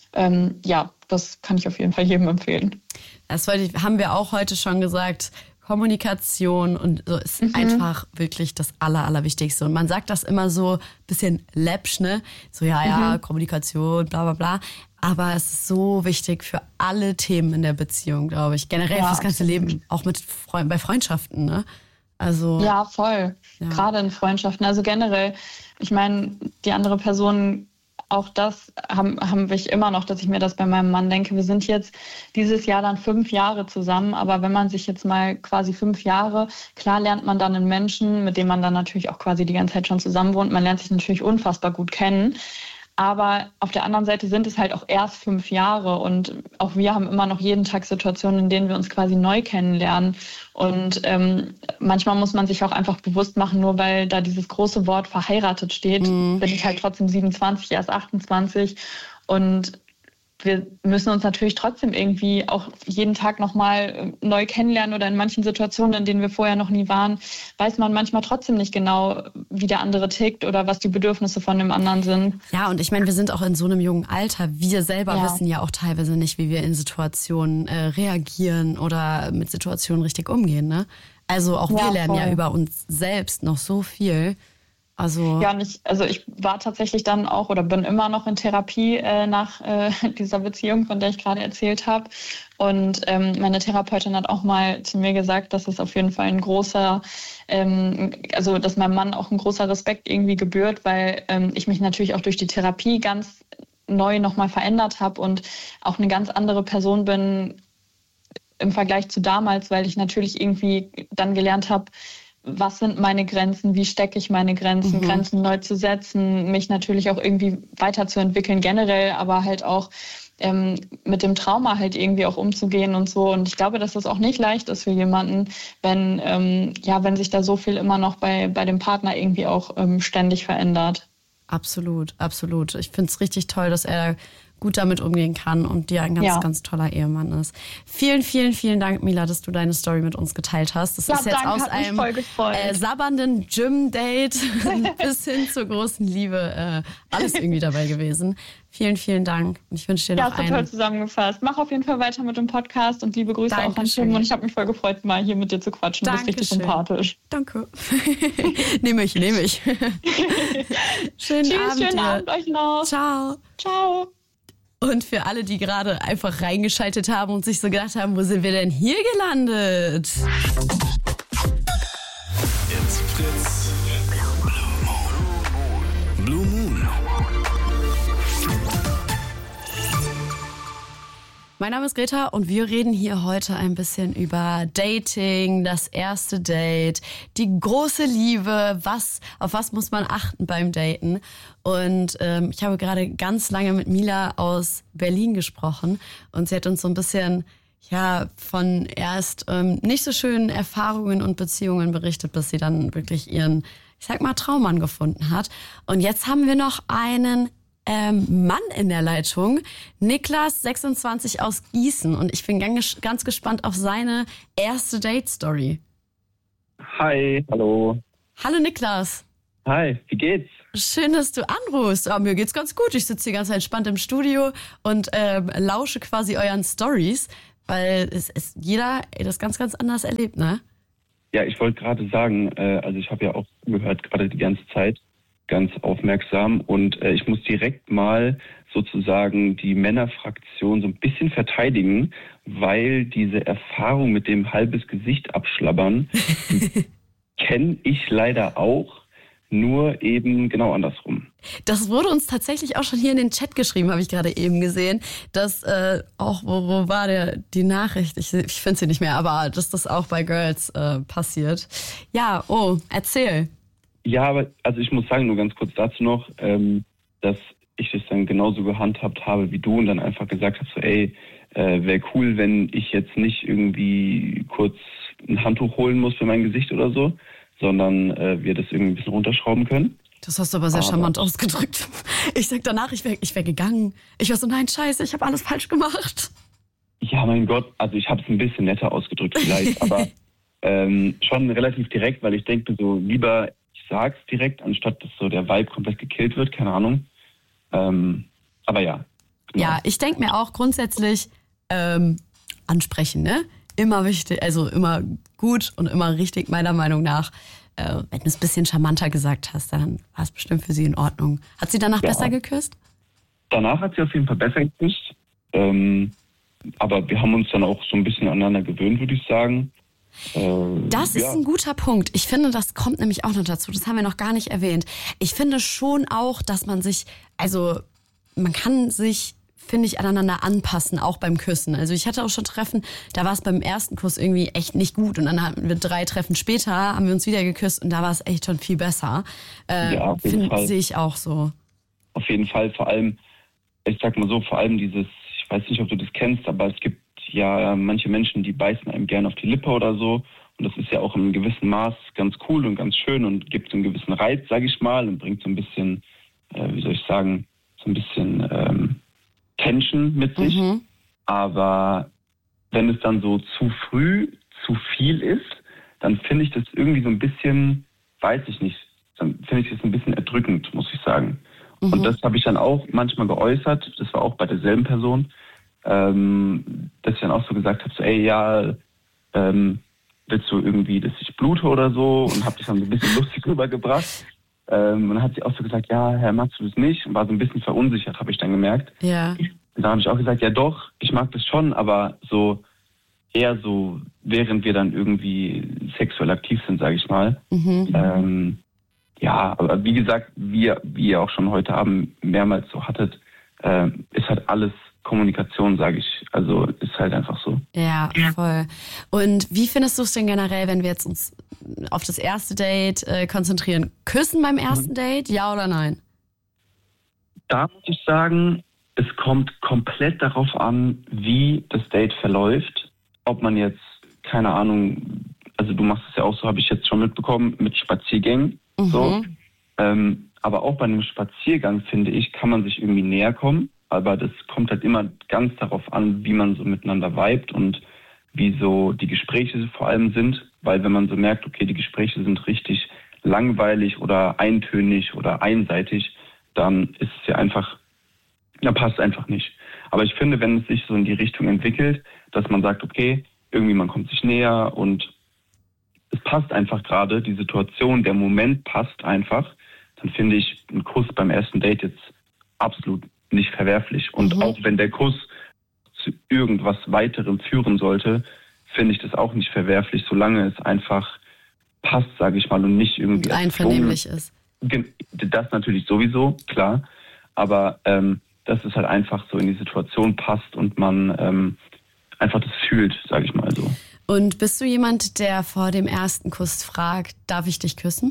das kann ich auf jeden Fall jedem empfehlen. Das haben wir auch heute schon gesagt. Kommunikation und so ist einfach wirklich das Allerwichtigste. Und man sagt das immer so ein bisschen läppsch, ne? So, Kommunikation, bla, bla, bla. Aber es ist so wichtig für alle Themen in der Beziehung, glaube ich. Generell fürs ganze Leben, auch bei Freundschaften, ne? Also. Ja, voll. Ja. Gerade in Freundschaften. Also generell, ich meine, die andere Person, auch das haben wir immer noch, dass ich mir das bei meinem Mann denke. Wir sind jetzt dieses Jahr dann 5 Jahre zusammen, aber wenn man sich jetzt mal quasi 5 Jahre, klar lernt man dann einen Menschen, mit dem man dann natürlich auch quasi die ganze Zeit schon zusammen wohnt. Man lernt sich natürlich unfassbar gut kennen. Aber auf der anderen Seite sind es halt auch erst 5 Jahre und auch wir haben immer noch jeden Tag Situationen, in denen wir uns quasi neu kennenlernen. Und manchmal muss man sich auch einfach bewusst machen, nur weil da dieses große Wort verheiratet steht, bin ich halt trotzdem 27, erst 28 und wir müssen uns natürlich trotzdem irgendwie auch jeden Tag nochmal neu kennenlernen oder in manchen Situationen, in denen wir vorher noch nie waren, weiß man manchmal trotzdem nicht genau, wie der andere tickt oder was die Bedürfnisse von dem anderen sind. Ja, und ich meine, wir sind auch in so einem jungen Alter. Wir selber wissen ja auch teilweise nicht, wie wir in Situationen reagieren oder mit Situationen richtig umgehen, ne? Also auch wir lernen ja über uns selbst noch so viel. Also ich war tatsächlich dann auch oder bin immer noch in Therapie nach dieser Beziehung, von der ich gerade erzählt habe. Und meine Therapeutin hat auch mal zu mir gesagt, dass es auf jeden Fall ein großer, dass meinem Mann auch ein großer Respekt irgendwie gebührt, weil ich mich natürlich auch durch die Therapie ganz neu nochmal verändert habe und auch eine ganz andere Person bin im Vergleich zu damals, weil ich natürlich irgendwie dann gelernt habe, was sind meine Grenzen, wie stecke ich meine Grenzen, Grenzen neu zu setzen, mich natürlich auch irgendwie weiterzuentwickeln generell, aber halt auch mit dem Trauma halt irgendwie auch umzugehen und so. Und ich glaube, dass das auch nicht leicht ist für jemanden, wenn sich da so viel immer noch bei dem Partner irgendwie auch ständig verändert. Absolut, absolut. Ich finde es richtig toll, dass er gut damit umgehen kann und dir ein ganz toller Ehemann ist. Vielen, vielen, vielen Dank, Mila, dass du deine Story mit uns geteilt hast. Das ist jetzt aus einem sabbernden Gym-Date bis hin zur großen Liebe alles irgendwie dabei gewesen. Vielen, vielen Dank. Und ich wünsche dir noch einen... Ja, toll zusammengefasst. Mach auf jeden Fall weiter mit dem Podcast und liebe Grüße auch an Tim. Und ich habe mich voll gefreut, mal hier mit dir zu quatschen. Du bist richtig sympathisch. Danke. Nehme ich. Schönen Abend euch noch. Ciao. Ciao. Und für alle, die gerade einfach reingeschaltet haben und sich so gedacht haben, wo sind wir denn hier gelandet? It's Fritz. Blue Moon. Mein Name ist Greta und wir reden hier heute ein bisschen über Dating, das erste Date, die große Liebe, auf was muss man achten beim Daten. Und ich habe gerade ganz lange mit Mila aus Berlin gesprochen und sie hat uns so ein bisschen von erst nicht so schönen Erfahrungen und Beziehungen berichtet, bis sie dann wirklich ihren, ich sag mal, Traummann gefunden hat. Und jetzt haben wir noch einen Mann in der Leitung, Niklas, 26 aus Gießen. Und ich bin ganz gespannt auf seine erste Date-Story. Hi, hallo. Hallo Niklas. Hi, wie geht's? Schön, dass du anrufst. Mir geht's ganz gut. Ich sitze hier ganz entspannt im Studio und lausche quasi euren Stories, weil jeder das ganz, ganz anders erlebt, ne? Ja, ich wollte gerade sagen, also ich habe ja auch gehört, gerade die ganze Zeit, ganz aufmerksam. Und ich muss direkt mal sozusagen die Männerfraktion so ein bisschen verteidigen, weil diese Erfahrung mit dem halbes Gesicht abschlabbern kenne ich leider auch, nur eben genau andersrum. Das wurde uns tatsächlich auch schon hier in den Chat geschrieben, habe ich gerade eben gesehen, dass auch, wo war die Nachricht? Ich finde sie nicht mehr, aber dass das auch bei Girls passiert. Ja, erzähl. Ja, aber also ich muss sagen, nur ganz kurz dazu noch, dass ich das dann genauso gehandhabt habe wie du und dann einfach gesagt habe, so wäre cool, wenn ich jetzt nicht irgendwie kurz ein Handtuch holen muss für mein Gesicht oder so, sondern wir das irgendwie ein bisschen runterschrauben können. Das hast du aber sehr charmant ausgedrückt. Ich sag danach, ich wär gegangen. Ich war so, nein, scheiße, ich habe alles falsch gemacht. Ja, mein Gott, also ich habe es ein bisschen netter ausgedrückt vielleicht, aber schon relativ direkt, weil ich denke so, lieber ich sag's direkt, anstatt dass so der Vibe komplett gekillt wird, keine Ahnung. Aber ja. Genau. Ja, ich denke mir auch grundsätzlich ansprechen, ne? Immer wichtig, also immer gut und immer richtig, meiner Meinung nach. Wenn du es ein bisschen charmanter gesagt hast, dann war es bestimmt für sie in Ordnung. Hat sie danach besser geküsst? Danach hat sie auf jeden Fall besser geküsst. Aber wir haben uns dann auch so ein bisschen aneinander gewöhnt, würde ich sagen. Das ist ein guter Punkt. Ich finde, das kommt nämlich auch noch dazu. Das haben wir noch gar nicht erwähnt. Ich finde schon auch, dass man kann sich, finde ich, aneinander anpassen, auch beim Küssen. Also ich hatte auch schon Treffen, da war es beim ersten Kuss irgendwie echt nicht gut. Und dann hatten wir 3 Treffen später, haben wir uns wieder geküsst und da war es echt schon viel besser. Sehe ich auch so. Auf jeden Fall, vor allem, ich sag mal so, vor allem dieses, ich weiß nicht, ob du das kennst, aber es gibt ja manche Menschen, die beißen einem gerne auf die Lippe oder so. Und das ist ja auch in einem gewissen Maß ganz cool und ganz schön und gibt so einen gewissen Reiz, sage ich mal, und bringt so ein bisschen, Tension mit sich. Mhm. Aber wenn es dann so zu früh zu viel ist, dann finde ich das irgendwie so ein bisschen, weiß ich nicht, dann finde ich das ein bisschen erdrückend, muss ich sagen. Mhm. Und das habe ich dann auch manchmal geäußert, das war auch bei derselben Person, dass ich dann auch so gesagt habe, so, willst du irgendwie, dass ich blute oder so, und habe das dann so ein bisschen lustig rübergebracht. Und dann hat sie auch so gesagt, ja, Herr, magst du das nicht? Und war so ein bisschen verunsichert, habe ich dann gemerkt. Ja. Und dann habe ich auch gesagt, ja doch, ich mag das schon, aber so eher so, während wir dann irgendwie sexuell aktiv sind, sage ich mal. Mhm. Aber wie gesagt, wie ihr auch schon heute Abend mehrmals so hattet, ist halt alles Kommunikation, sage ich. Also ist halt einfach so. Ja, voll. Und wie findest du es denn generell, wenn wir jetzt uns auf das erste Date konzentrieren? Küssen beim ersten Date, ja oder nein? Da muss ich sagen, es kommt komplett darauf an, wie das Date verläuft. Ob man jetzt, keine Ahnung, also du machst es ja auch so, habe ich jetzt schon mitbekommen, mit Spaziergängen. Mhm. So. Aber auch bei einem Spaziergang, finde ich, kann man sich irgendwie näher kommen. Aber das kommt halt immer ganz darauf an, wie man so miteinander vibet und wie so die Gespräche vor allem sind. Weil wenn man so merkt, okay, die Gespräche sind richtig langweilig oder eintönig oder einseitig, dann ist es ja einfach, passt einfach nicht. Aber ich finde, wenn es sich so in die Richtung entwickelt, dass man sagt, okay, irgendwie man kommt sich näher und es passt einfach gerade, die Situation, der Moment passt einfach, dann finde ich einen Kuss beim ersten Date jetzt absolut nicht verwerflich. Und auch wenn der Kuss zu irgendwas weiterem führen sollte, finde ich das auch nicht verwerflich, solange es einfach passt, sage ich mal, und nicht irgendwie einvernehmlich ist. Das natürlich sowieso, klar. Aber dass es halt einfach so in die Situation passt und man einfach das fühlt, sage ich mal so. Und bist du jemand, der vor dem ersten Kuss fragt, darf ich dich küssen?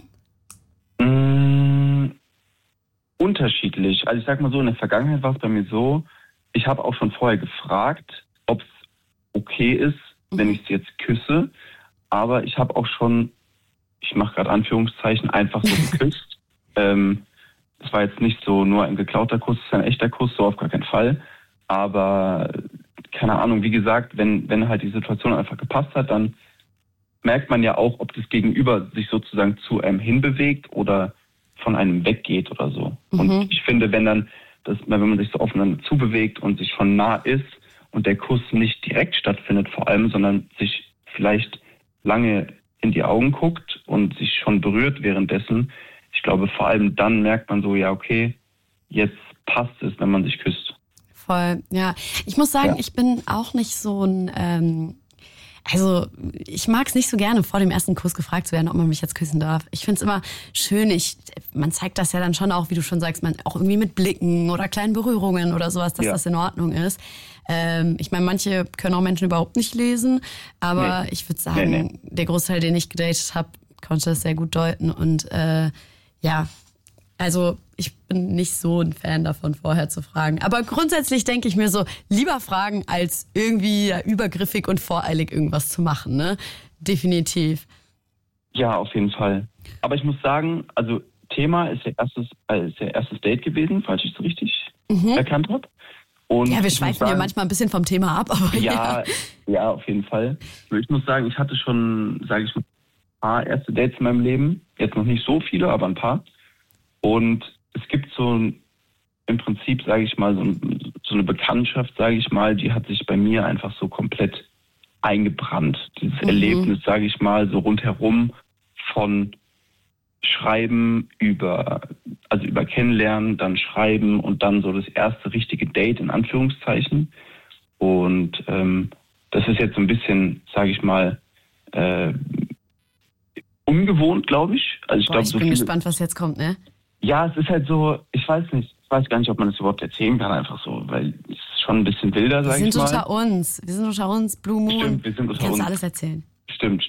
Unterschiedlich. Also ich sag mal so, in der Vergangenheit war es bei mir so, ich habe auch schon vorher gefragt, ob es okay ist, wenn ich sie jetzt küsse. Aber ich habe auch schon, ich mache gerade Anführungszeichen, einfach so geküsst. Das war jetzt nicht so nur ein geklauter Kuss, das ist ein echter Kuss, so auf gar keinen Fall. Aber keine Ahnung, wie gesagt, wenn halt die Situation einfach gepasst hat, dann merkt man ja auch, ob das Gegenüber sich sozusagen zu einem hinbewegt oder von einem weggeht oder so. Und ich finde, wenn man sich so aufeinander zubewegt und sich schon nah ist und der Kuss nicht direkt stattfindet vor allem, sondern sich vielleicht lange in die Augen guckt und sich schon berührt währenddessen, ich glaube, vor allem dann merkt man so, ja, okay, jetzt passt es, wenn man sich küsst. Voll, ja. Ich muss sagen, ich bin auch nicht so ein, also ich mag es nicht so gerne, vor dem ersten Kuss gefragt zu werden, ob man mich jetzt küssen darf. Ich finde es immer schön, man zeigt das ja dann schon auch, wie du schon sagst, man auch irgendwie mit Blicken oder kleinen Berührungen oder sowas, dass das in Ordnung ist. Ich meine, manche können auch Menschen überhaupt nicht lesen, aber ich würde sagen, der Großteil, den ich gedatet habe, konnte das sehr gut deuten und also ich bin nicht so ein Fan davon, vorher zu fragen. Aber grundsätzlich denke ich mir so, lieber fragen, als irgendwie übergriffig und voreilig irgendwas zu machen, ne? Definitiv. Ja, auf jeden Fall. Aber ich muss sagen, also Thema ist ihr erstes Date gewesen, falls ich es richtig erkannt habe. Ja, wir schweifen ja manchmal ein bisschen vom Thema ab, aber ja, auf jeden Fall. Ich muss sagen, ich hatte schon, sage ich mal, ein paar erste Dates in meinem Leben. Jetzt noch nicht so viele, aber ein paar. Und es gibt so im Prinzip, sage ich mal, so eine Bekanntschaft, sage ich mal, die hat sich bei mir einfach so komplett eingebrannt. Dieses Erlebnis, sage ich mal, so rundherum von Schreiben über Kennenlernen, dann Schreiben und dann so das erste richtige Date in Anführungszeichen. Und das ist jetzt so ein bisschen, sage ich mal, ungewohnt, glaube ich. Also ich bin gespannt, was jetzt kommt, ne? Ja, es ist halt so, ich weiß gar nicht, ob man das überhaupt erzählen kann, einfach so, weil es ist schon ein bisschen wilder, sag ich mal. Wir sind unter uns, Blue Moon. Stimmt, wir sind unter uns. Kannst du alles erzählen. Stimmt.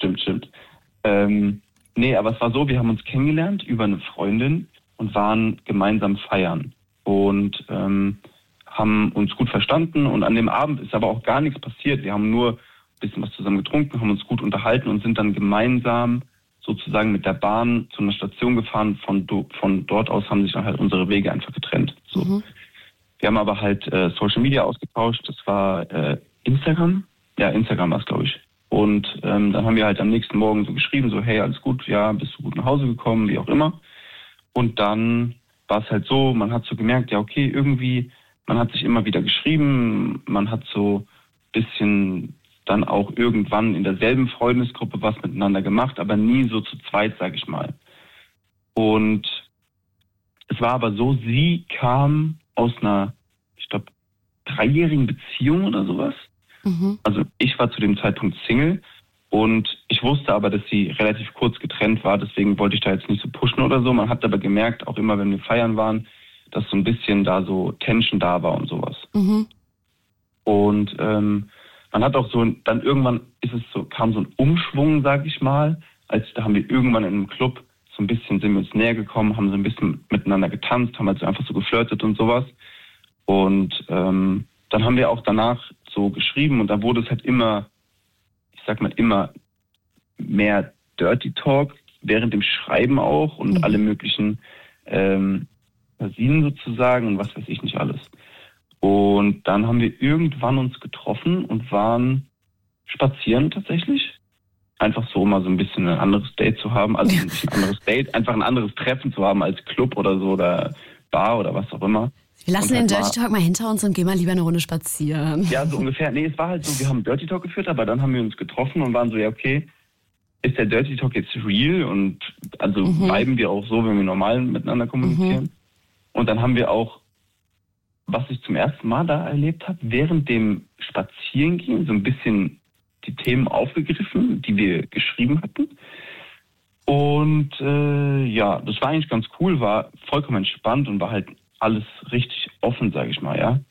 Nee, aber es war so, wir haben uns kennengelernt über eine Freundin und waren gemeinsam feiern und haben uns gut verstanden und an dem Abend ist aber auch gar nichts passiert. Wir haben nur ein bisschen was zusammen getrunken, haben uns gut unterhalten und sind dann gemeinsam sozusagen mit der Bahn zu einer Station gefahren. Von dort aus haben sich dann halt unsere Wege einfach getrennt. So. Wir haben aber halt Social Media ausgetauscht. Das war Instagram. Ja, Instagram war es, glaube ich. Und dann haben wir halt am nächsten Morgen so geschrieben, so hey, alles gut, ja, bist du gut nach Hause gekommen, wie auch immer. Und dann war es halt so, man hat so gemerkt, ja okay, irgendwie, man hat sich immer wieder geschrieben, man hat so ein bisschen dann auch irgendwann in derselben Freundesgruppe was miteinander gemacht, aber nie so zu zweit, sag ich mal. Und es war aber so, sie kam aus einer, ich glaube, 3-jährigen Beziehung oder sowas. Also ich war zu dem Zeitpunkt Single und ich wusste aber, dass sie relativ kurz getrennt war, deswegen wollte ich da jetzt nicht so pushen oder so. Man hat aber gemerkt, auch immer wenn wir feiern waren, dass so ein bisschen da so Tension da war und sowas. Und man hat auch so, dann irgendwann kam so ein Umschwung, sag ich mal, da haben wir irgendwann in einem Club so ein bisschen, sind wir uns näher gekommen, haben so ein bisschen miteinander getanzt, haben also einfach so geflirtet und sowas. Und dann haben wir auch danach so geschrieben und da wurde es halt immer, ich sag mal, immer mehr Dirty Talk während dem Schreiben auch und alle möglichen Versinen sozusagen und was weiß ich nicht alles. Und dann haben wir irgendwann uns getroffen und waren spazieren tatsächlich. Einfach so mal so ein bisschen ein anderes Date zu haben, also nicht ein anderes Date, einfach ein anderes Treffen zu haben als Club oder so oder Bar oder was auch immer. Wir lassen den Dirty Talk mal hinter uns und gehen mal lieber eine Runde spazieren. Ja, so ungefähr. Nee, es war halt so, wir haben Dirty Talk geführt, aber dann haben wir uns getroffen und waren so, ja okay, ist der Dirty Talk jetzt real? Und also bleiben wir auch so, wenn wir normal miteinander kommunizieren. Und dann haben wir auch, was ich zum ersten Mal da erlebt habe, während dem Spazierengehen so ein bisschen die Themen aufgegriffen, die wir geschrieben hatten. Und das war eigentlich ganz cool, war vollkommen entspannt und war halt alles richtig offen, sage ich mal, ja.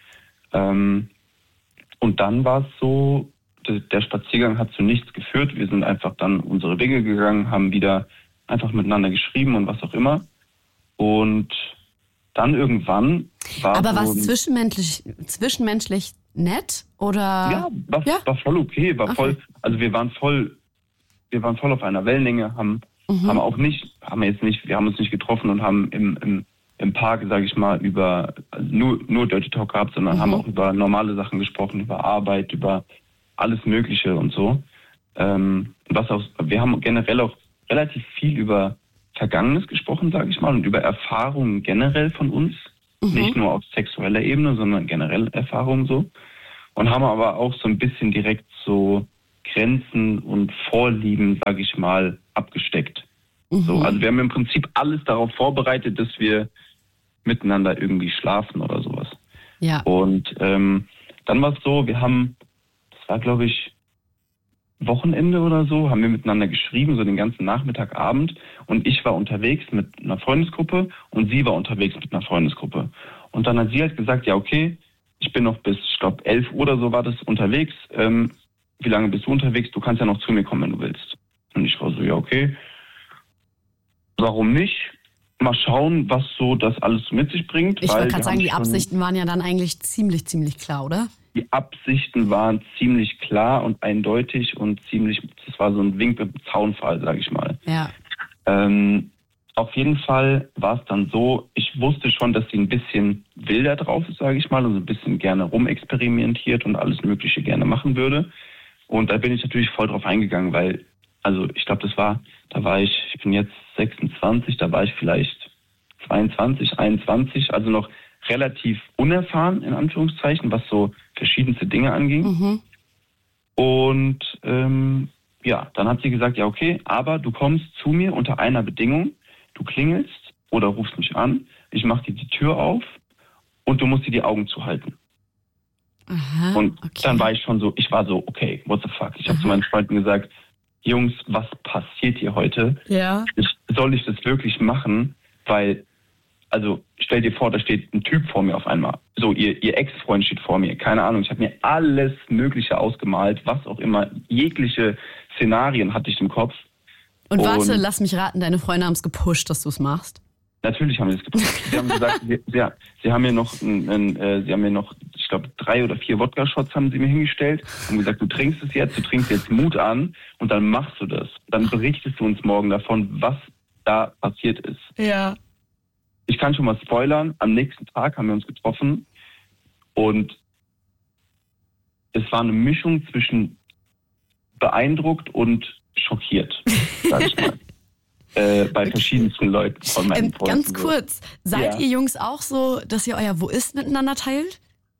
Und dann war es so, der Spaziergang hat zu nichts geführt. Wir sind einfach dann unsere Wege gegangen, haben wieder einfach miteinander geschrieben und was auch immer. Und dann irgendwann war Aber so war es zwischenmenschlich nett oder? Ja, war voll okay, voll, also wir waren voll auf einer Wellenlänge, haben uns nicht getroffen und haben im Park, sage ich mal, über nur Dirty Talk gehabt, sondern haben auch über normale Sachen gesprochen, über Arbeit, über alles Mögliche und so. Wir haben generell auch relativ viel über Vergangenes gesprochen, sage ich mal, und über Erfahrungen generell von uns. Nicht nur auf sexueller Ebene, sondern generell Erfahrungen so. Und haben aber auch so ein bisschen direkt so Grenzen und Vorlieben, sage ich mal, abgesteckt. So, also wir haben im Prinzip alles darauf vorbereitet, dass wir miteinander irgendwie schlafen oder sowas. Ja. Und dann war es so, das war glaube ich Wochenende oder so, haben wir miteinander geschrieben, so den ganzen Nachmittag, Abend. Und ich war unterwegs mit einer Freundesgruppe und sie war unterwegs mit einer Freundesgruppe. Und dann hat sie halt gesagt, ja okay, ich bin noch bis, ich glaube 11 Uhr oder so war das unterwegs. Wie lange bist du unterwegs? Du kannst ja noch zu mir kommen, wenn du willst. Und ich war so, ja okay, warum nicht? Mal schauen, was so das alles mit sich bringt. Ich wollte gerade sagen, die Absichten waren ja dann eigentlich ziemlich klar, oder? Die Absichten waren ziemlich klar und eindeutig und das war so ein Wink mit dem Zaunpfahl, sage ich mal. Ja. Auf jeden Fall war es dann so, ich wusste schon, dass sie ein bisschen wilder drauf ist, sage ich mal, also ein bisschen gerne rumexperimentiert und alles Mögliche gerne machen würde. Und da bin ich natürlich voll drauf eingegangen, weil, also ich glaube, ich bin jetzt 26, da war ich vielleicht 22, 21, also noch relativ unerfahren, in Anführungszeichen, was so verschiedenste Dinge anging. Und dann hat sie gesagt, ja okay, aber du kommst zu mir unter einer Bedingung, du klingelst oder rufst mich an, ich mache dir die Tür auf und du musst dir die Augen zuhalten. Aha, und okay. Dann war ich war so, okay, what the fuck? Ich habe zu meinen Freunden gesagt, Jungs, was passiert hier heute? Ja. Soll ich das wirklich machen? Weil, also stell dir vor, da steht ein Typ vor mir auf einmal. So, ihr Ex-Freund steht vor mir. Keine Ahnung, ich habe mir alles Mögliche ausgemalt, was auch immer. Jegliche Szenarien hatte ich im Kopf. Und warte, lass mich raten, deine Freunde haben es gepusht, dass du es machst. Natürlich haben sie es gepusht. Sie haben gesagt, sie haben mir noch, ich glaube, 3 oder 4 Wodka-Shots haben sie mir hingestellt, haben gesagt, du trinkst jetzt Mut an und dann machst du das. Dann berichtest du uns morgen davon, was da passiert ist. Ja. Ich kann schon mal spoilern, am nächsten Tag haben wir uns getroffen und es war eine Mischung zwischen beeindruckt und schockiert, sag ich mal. Bei verschiedensten Leuten von meinen Freunden. Ganz kurz, seid ihr Jungs auch so, dass ihr euer Wo ist miteinander teilt?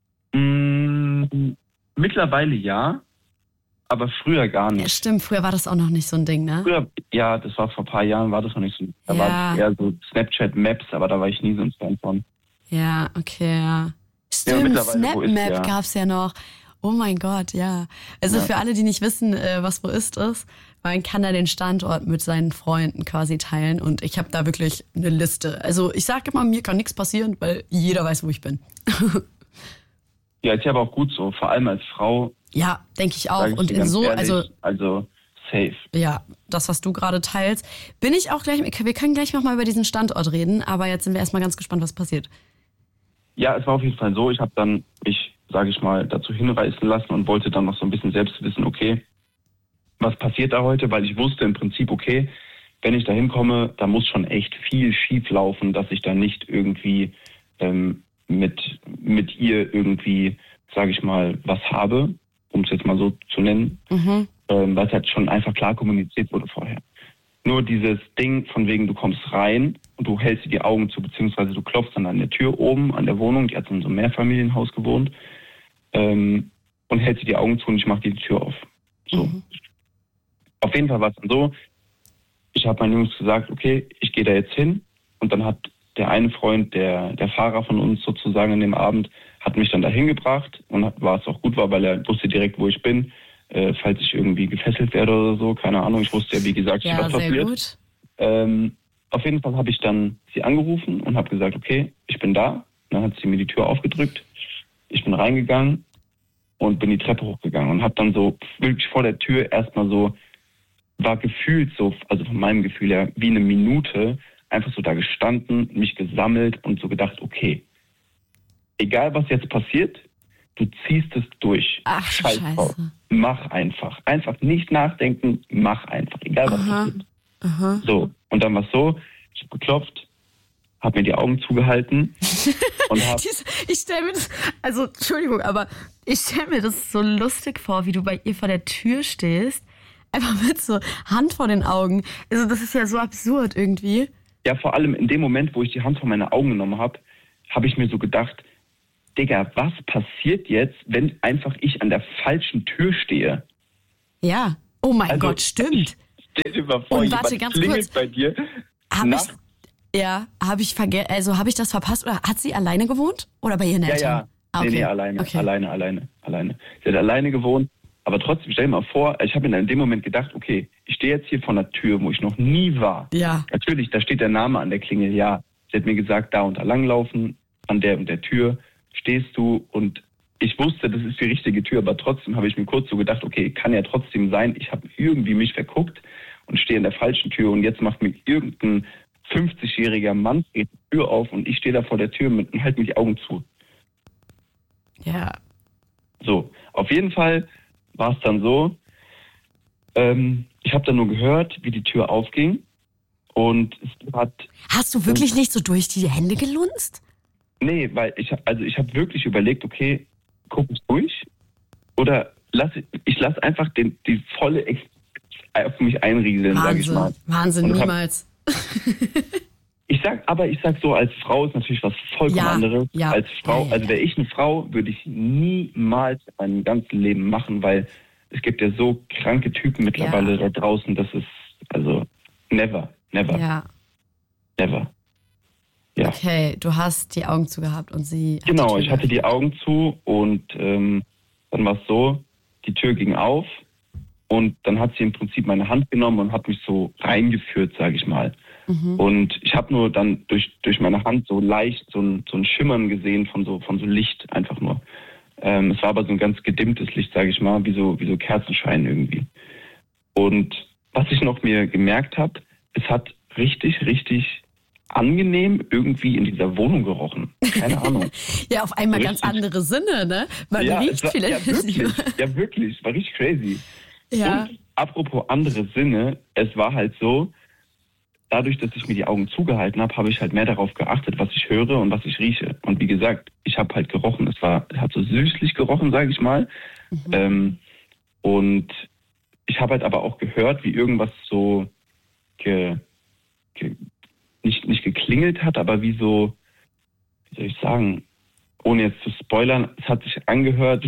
Mittlerweile ja, aber früher gar nicht. Ja, stimmt, früher war das auch noch nicht so ein Ding, ne? Früher, ja, das war vor ein paar Jahren, war das noch nicht so. Da war es eher so Snapchat-Maps, aber da war ich nie so ein Fan von. Ja, okay, ja. Stimmt, Snap-Map gab's ja noch. Oh mein Gott, ja. Also für alle, die nicht wissen, was Wo ist, man kann da den Standort mit seinen Freunden quasi teilen und ich habe da wirklich eine Liste. Also ich sage immer, mir kann nichts passieren, weil jeder weiß, wo ich bin. Ja, ist ja aber auch gut so, vor allem als Frau. Ja, denke ich auch. Und in so, ehrlich, also safe. Ja, das, was du gerade teilst, bin ich auch gleich, wir können gleich nochmal über diesen Standort reden, aber jetzt sind wir erstmal ganz gespannt, was passiert. Ja, es war auf jeden Fall so, ich habe dann mich, sage ich mal, dazu hinreißen lassen und wollte dann noch so ein bisschen selbst wissen, okay, was passiert da heute? Weil ich wusste im Prinzip, okay, wenn ich da hinkomme, da muss schon echt viel schief laufen, dass ich da nicht irgendwie mit ihr irgendwie, sage ich mal, was habe, um es jetzt mal so zu nennen, weil es halt schon einfach klar kommuniziert wurde vorher. Nur dieses Ding von wegen, du kommst rein und du hältst dir die Augen zu, beziehungsweise du klopfst dann an der Tür oben an der Wohnung, die hat in so einem Mehrfamilienhaus gewohnt, und hältst dir die Augen zu und ich mache dir die Tür auf. So. Auf jeden Fall war es dann so, ich habe meinen Jungs gesagt, okay, ich gehe da jetzt hin und dann hat der eine Freund, der Fahrer von uns sozusagen an dem Abend, hat mich dann dahin gebracht und war es auch gut war, weil er wusste direkt, wo ich bin, falls ich irgendwie gefesselt werde oder so, keine Ahnung, ich wusste ja, wie gesagt, was passiert. Auf jeden Fall habe ich dann sie angerufen und habe gesagt, okay, ich bin da, Dann hat sie mir die Tür aufgedrückt. Ich bin reingegangen und bin die Treppe hochgegangen und habe dann so wirklich vor der Tür erstmal so, war gefühlt so, also von meinem Gefühl her, wie eine Minute einfach so da gestanden, mich gesammelt und so gedacht, okay, egal was jetzt passiert, du ziehst es durch. Ach, Scheiße. Mach einfach. Einfach nicht nachdenken, mach einfach. Egal was passiert. Aha. So, und dann war es so, ich habe geklopft, habe mir die Augen zugehalten und habe... Ich stelle mir das, also Entschuldigung, aber ich stelle mir das so lustig vor, wie du bei ihr vor der Tür stehst, einfach mit so Hand vor den Augen. Also das ist ja so absurd irgendwie. Ja, vor allem in dem Moment, wo ich die Hand vor meine Augen genommen habe, habe ich mir so gedacht, Digga, was passiert jetzt, wenn einfach ich an der falschen Tür stehe? Ja, oh mein Gott, stimmt. Stell dir mal vor, und warte, ganz kurz, bei dir. Habe ich das verpasst? Oder hat sie alleine gewohnt? Oder bei ihren Eltern? Ja. Okay. Nee, alleine, okay. alleine. Sie hat alleine gewohnt. Aber trotzdem, stell dir mal vor, ich habe mir in dem Moment gedacht, okay, ich stehe jetzt hier vor einer Tür, wo ich noch nie war. Ja. Natürlich, da steht der Name an der Klingel, ja. Sie hat mir gesagt, da und da langlaufen, an der und der Tür stehst du. Und ich wusste, das ist die richtige Tür, aber trotzdem habe ich mir kurz so gedacht, okay, kann ja trotzdem sein, ich habe irgendwie mich verguckt und stehe in der falschen Tür und jetzt macht mir irgendein 50-jähriger Mann geht die Tür auf und ich stehe da vor der Tür und halte mir die Augen zu. Ja. So, auf jeden Fall war es dann so, ich habe dann nur gehört, wie die Tür aufging und es hat... Hast du wirklich nicht so durch die Hände gelunzt? Nee, weil ich habe wirklich überlegt, okay, gucke ich durch oder ich lasse einfach die volle auf mich einrieseln, sage ich mal. Wahnsinn, niemals. Ich sag so, als Frau ist natürlich was vollkommen anderes. Ja. Als Frau, also wäre ich eine Frau, würde ich niemals in meinem ganzen Leben machen, weil es gibt ja so kranke Typen mittlerweile da draußen, das ist, also, never. Ja. Never. Ja. Okay, du hast die Augen zugehabt und sie... Genau, ich hatte die Augen zu und dann war es so, die Tür ging auf und dann hat sie im Prinzip meine Hand genommen und hat mich so reingeführt, sage ich mal. Mhm. Und ich habe nur dann durch meine Hand so leicht so ein Schimmern gesehen von so Licht einfach nur. Es war aber so ein ganz gedimmtes Licht, sage ich mal, wie so Kerzenschein irgendwie. Und was ich noch mir gemerkt habe, es hat richtig angenehm irgendwie in dieser Wohnung gerochen. Keine Ahnung. Ja, auf einmal richtig. Ganz andere Sinne, ne? Man riecht vielleicht. Ja, wirklich. War richtig crazy. Ja. Und apropos andere Sinne, es war halt so, dadurch, dass ich mir die Augen zugehalten habe, habe ich halt mehr darauf geachtet, was ich höre und was ich rieche. Und wie gesagt, ich habe halt gerochen. Es hat so süßlich gerochen, sage ich mal. Mhm. Und ich habe halt aber auch gehört, wie irgendwas so nicht geklingelt hat, aber wie so, wie soll ich sagen, ohne jetzt zu spoilern, es hat sich angehört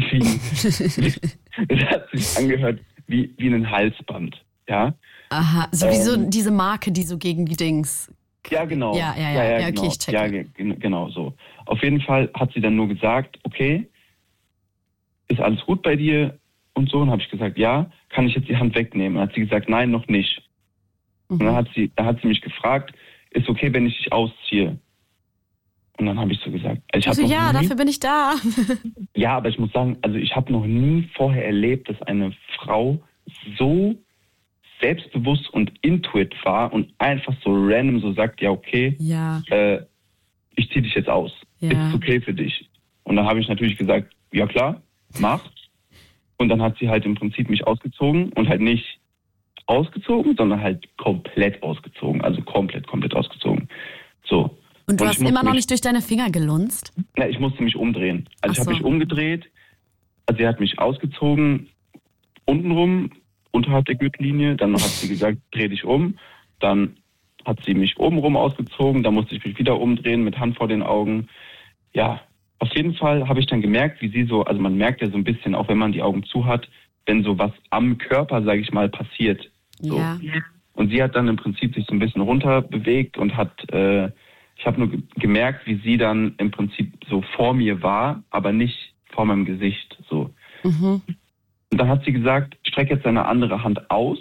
wie ein Halsband, ja. Aha, so wie so diese Marke, die so gegen die Dings. Ja, genau. Ja, genau. Okay, ich checke. Ja, genau so. Auf jeden Fall hat sie dann nur gesagt, okay, ist alles gut bei dir und so. Und habe ich gesagt, ja, kann ich jetzt die Hand wegnehmen? Und hat sie gesagt, nein, noch nicht. Und dann hat sie mich gefragt, ist okay, wenn ich dich ausziehe? Und dann habe ich so gesagt, dafür bin ich da. Ja, aber ich muss sagen, also ich habe noch nie vorher erlebt, dass eine Frau so selbstbewusst und intuit war und einfach so random so sagt, ja okay, ich ziehe dich jetzt aus. Ist okay für dich? Und dann habe ich natürlich gesagt, ja klar, mach. Und dann hat sie halt im Prinzip mich ausgezogen und halt nicht ausgezogen, sondern halt komplett ausgezogen. Also komplett ausgezogen. So. Und du hast immer noch nicht durch deine Finger gelunzt? Na, ich musste mich umdrehen. Also ich habe mich umgedreht. Also sie hat mich ausgezogen, untenrum, unterhalb der Gürtellinie. Dann hat sie gesagt, dreh dich um. Dann hat sie mich obenrum ausgezogen. Dann musste ich mich wieder umdrehen mit Hand vor den Augen. Ja, auf jeden Fall habe ich dann gemerkt, wie sie so, also man merkt ja so ein bisschen, auch wenn man die Augen zu hat, wenn so was am Körper, sage ich mal, passiert. So. Ja. Und sie hat dann im Prinzip sich so ein bisschen runter bewegt und hat, ich habe nur gemerkt, wie sie dann im Prinzip so vor mir war, aber nicht vor meinem Gesicht. So. Mhm. Und dann hat sie gesagt, streck jetzt deine andere Hand aus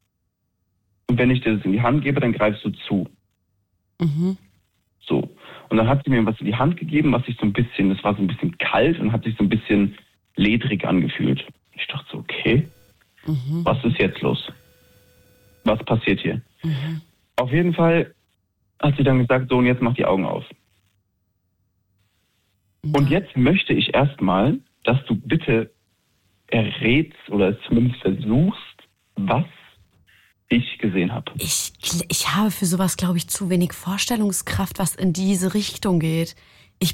und wenn ich dir das in die Hand gebe, dann greifst du zu. Mhm. So. Und dann hat sie mir was in die Hand gegeben, das war so ein bisschen kalt und hat sich so ein bisschen ledrig angefühlt. Ich dachte so, okay, was ist jetzt los? Was passiert hier? Auf jeden Fall hat sie dann gesagt, so, und jetzt mach die Augen auf. Und jetzt möchte ich erstmal, dass du bitte errätst oder zumindest versuchst, was ich gesehen habe. Ich habe für sowas, glaube ich, zu wenig Vorstellungskraft, was in diese Richtung geht. Ich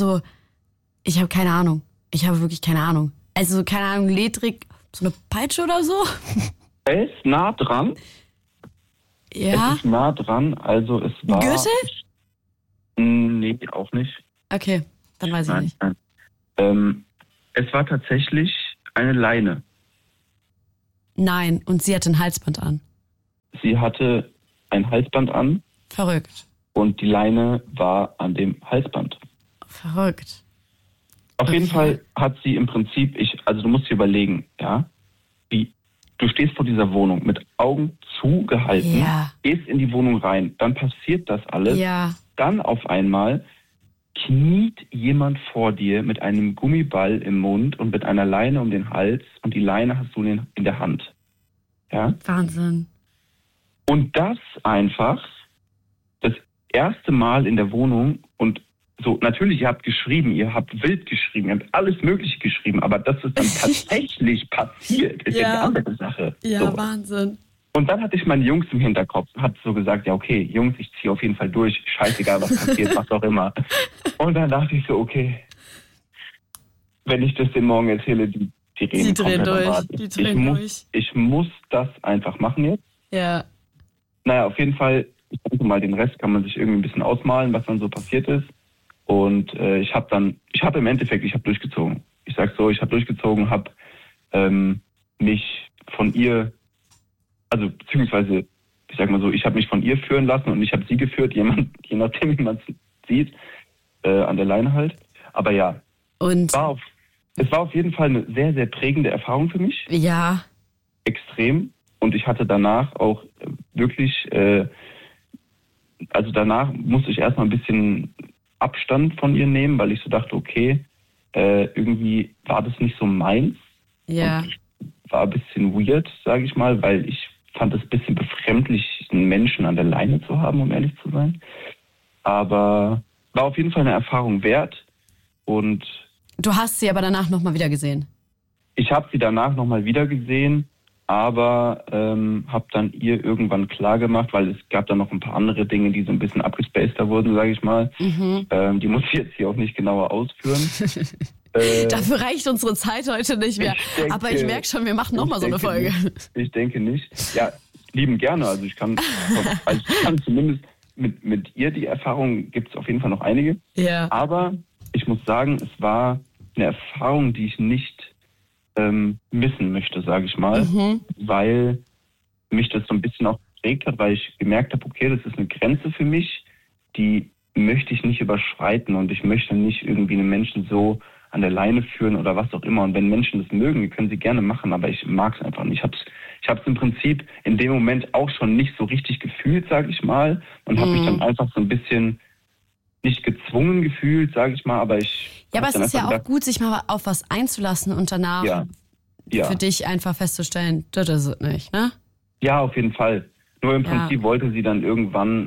habe keine Ahnung. Ich habe wirklich keine Ahnung. Also, keine Ahnung, ledrig, so eine Peitsche oder so? Er ist nah dran. Ja. Es ist nah dran, also es war... Gürtel? Nee, auch nicht. Okay, dann weiß ich nicht. Nein. Es war tatsächlich eine Leine. Nein, und sie hatte ein Halsband an. Sie hatte ein Halsband an. Verrückt. Und die Leine war an dem Halsband. Verrückt. Auf jeden Fall hat sie im Prinzip, du musst dir überlegen, ja, du stehst vor dieser Wohnung mit Augen zugehalten, gehst in die Wohnung rein, dann passiert das alles. Ja. Dann auf einmal kniet jemand vor dir mit einem Gummiball im Mund und mit einer Leine um den Hals und die Leine hast du in der Hand. Ja? Wahnsinn. Und das einfach das erste Mal in der Wohnung und so, natürlich, ihr habt geschrieben, ihr habt wild geschrieben, ihr habt alles Mögliche geschrieben, aber dass es dann tatsächlich passiert, ist ja eine andere Sache. Ja, so. Wahnsinn. Und dann hatte ich meine Jungs im Hinterkopf, hat so gesagt, ja okay, Jungs, ich ziehe auf jeden Fall durch, scheißegal, was passiert, was auch immer. Und dann dachte ich so, okay, wenn ich das den morgen erzähle, die reden drehen durch. Ich muss das einfach machen jetzt. Ja. Naja, auf jeden Fall, ich denke mal, den Rest kann man sich irgendwie ein bisschen ausmalen, was dann so passiert ist. Und ich habe durchgezogen. Ich sag so, ich habe durchgezogen, habe mich von ihr, also beziehungsweise, ich sag mal so, ich habe mich von ihr führen lassen und ich habe sie geführt, je nachdem, wie man es sieht, an der Leine halt. Aber ja, und es war auf jeden Fall eine sehr, sehr prägende Erfahrung für mich. Ja. Extrem. Und ich hatte danach auch wirklich, danach musste ich erstmal ein bisschen Abstand von ihr nehmen, weil ich so dachte, okay, irgendwie war das nicht so meins. Ja. Und war ein bisschen weird, sage ich mal, weil ich fand es ein bisschen befremdlich, einen Menschen an der Leine zu haben, um ehrlich zu sein. Aber war auf jeden Fall eine Erfahrung wert. Und du hast sie aber danach nochmal wieder gesehen? Ich habe sie danach nochmal wieder gesehen, aber habe dann ihr irgendwann klargemacht, weil es gab dann noch ein paar andere Dinge, die so ein bisschen abgespaceder wurden, sage ich mal. Die muss ich jetzt hier auch nicht genauer ausführen. Dafür reicht unsere Zeit heute nicht mehr. Aber ich merke schon, wir machen nochmal so eine Folge. Ich denke nicht. Ja, lieben gerne. Also ich kann zumindest mit ihr die Erfahrung, gibt es auf jeden Fall noch einige. Ja. Aber ich muss sagen, es war eine Erfahrung, die ich nicht missen möchte, sage ich mal, weil mich das so ein bisschen auch geprägt hat, weil ich gemerkt habe, okay, das ist eine Grenze für mich, die möchte ich nicht überschreiten und ich möchte nicht irgendwie einen Menschen so an der Leine führen oder was auch immer. Und wenn Menschen das mögen, können sie gerne machen, aber ich mag es einfach nicht. Ich habe es im Prinzip in dem Moment auch schon nicht so richtig gefühlt, sage ich mal, und habe mich dann einfach so ein bisschen nicht gezwungen gefühlt, sage ich mal, aber ich... Ja, aber es ist ja auch gut, sich mal auf was einzulassen und danach für dich einfach festzustellen, das ist es nicht, ne? Ja, auf jeden Fall. Nur im Prinzip wollte sie dann irgendwann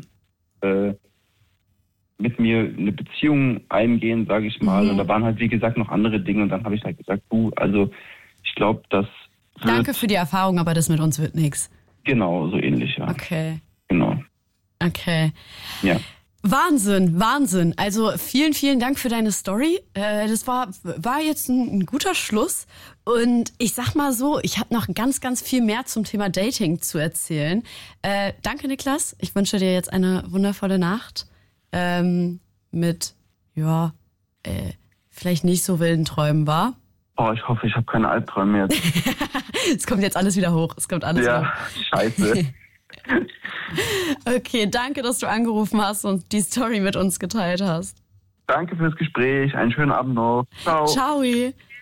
mit mir eine Beziehung eingehen, sage ich mal. Und da waren halt, wie gesagt, noch andere Dinge. Und dann habe ich halt gesagt, also ich glaube, das wird... Danke für die Erfahrung, aber das mit uns wird nichts. Genau, so ähnlich, ja. Okay. Genau. Okay. Ja. Wahnsinn. Also vielen, vielen Dank für deine Story. Das war jetzt ein guter Schluss. Und ich sag mal so, ich habe noch ganz, ganz viel mehr zum Thema Dating zu erzählen. Danke, Niklas. Ich wünsche dir jetzt eine wundervolle Nacht. Mit, vielleicht nicht so wilden Träumen, war? Oh, ich hoffe, ich habe keine Albträume jetzt. Es kommt jetzt alles wieder hoch. Ja, scheiße. Okay, danke, dass du angerufen hast und die Story mit uns geteilt hast. Danke fürs Gespräch. Einen schönen Abend noch. Ciao. Ciao.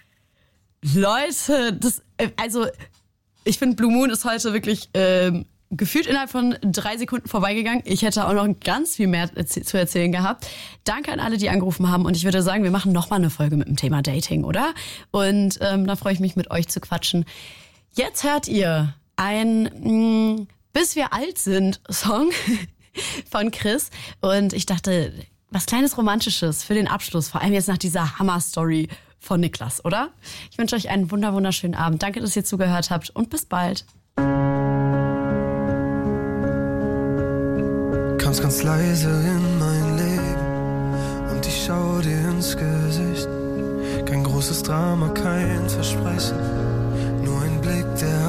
Leute, ich finde, Blue Moon ist heute wirklich gefühlt innerhalb von 3 Sekunden vorbeigegangen. Ich hätte auch noch ganz viel mehr zu erzählen gehabt. Danke an alle, die angerufen haben. Und ich würde sagen, wir machen nochmal eine Folge mit dem Thema Dating, oder? Und da freue ich mich, mit euch zu quatschen. Jetzt hört ihr ein Bis wir alt sind Song von Chris. Und ich dachte, was kleines Romantisches für den Abschluss. Vor allem jetzt nach dieser Hammer-Story von Niklas, oder? Ich wünsche euch einen wunderschönen Abend. Danke, dass ihr zugehört habt und bis bald. Kamst ganz leise in mein Leben und ich schau dir ins Gesicht. Kein großes Drama, kein Versprechen, nur ein Blick, der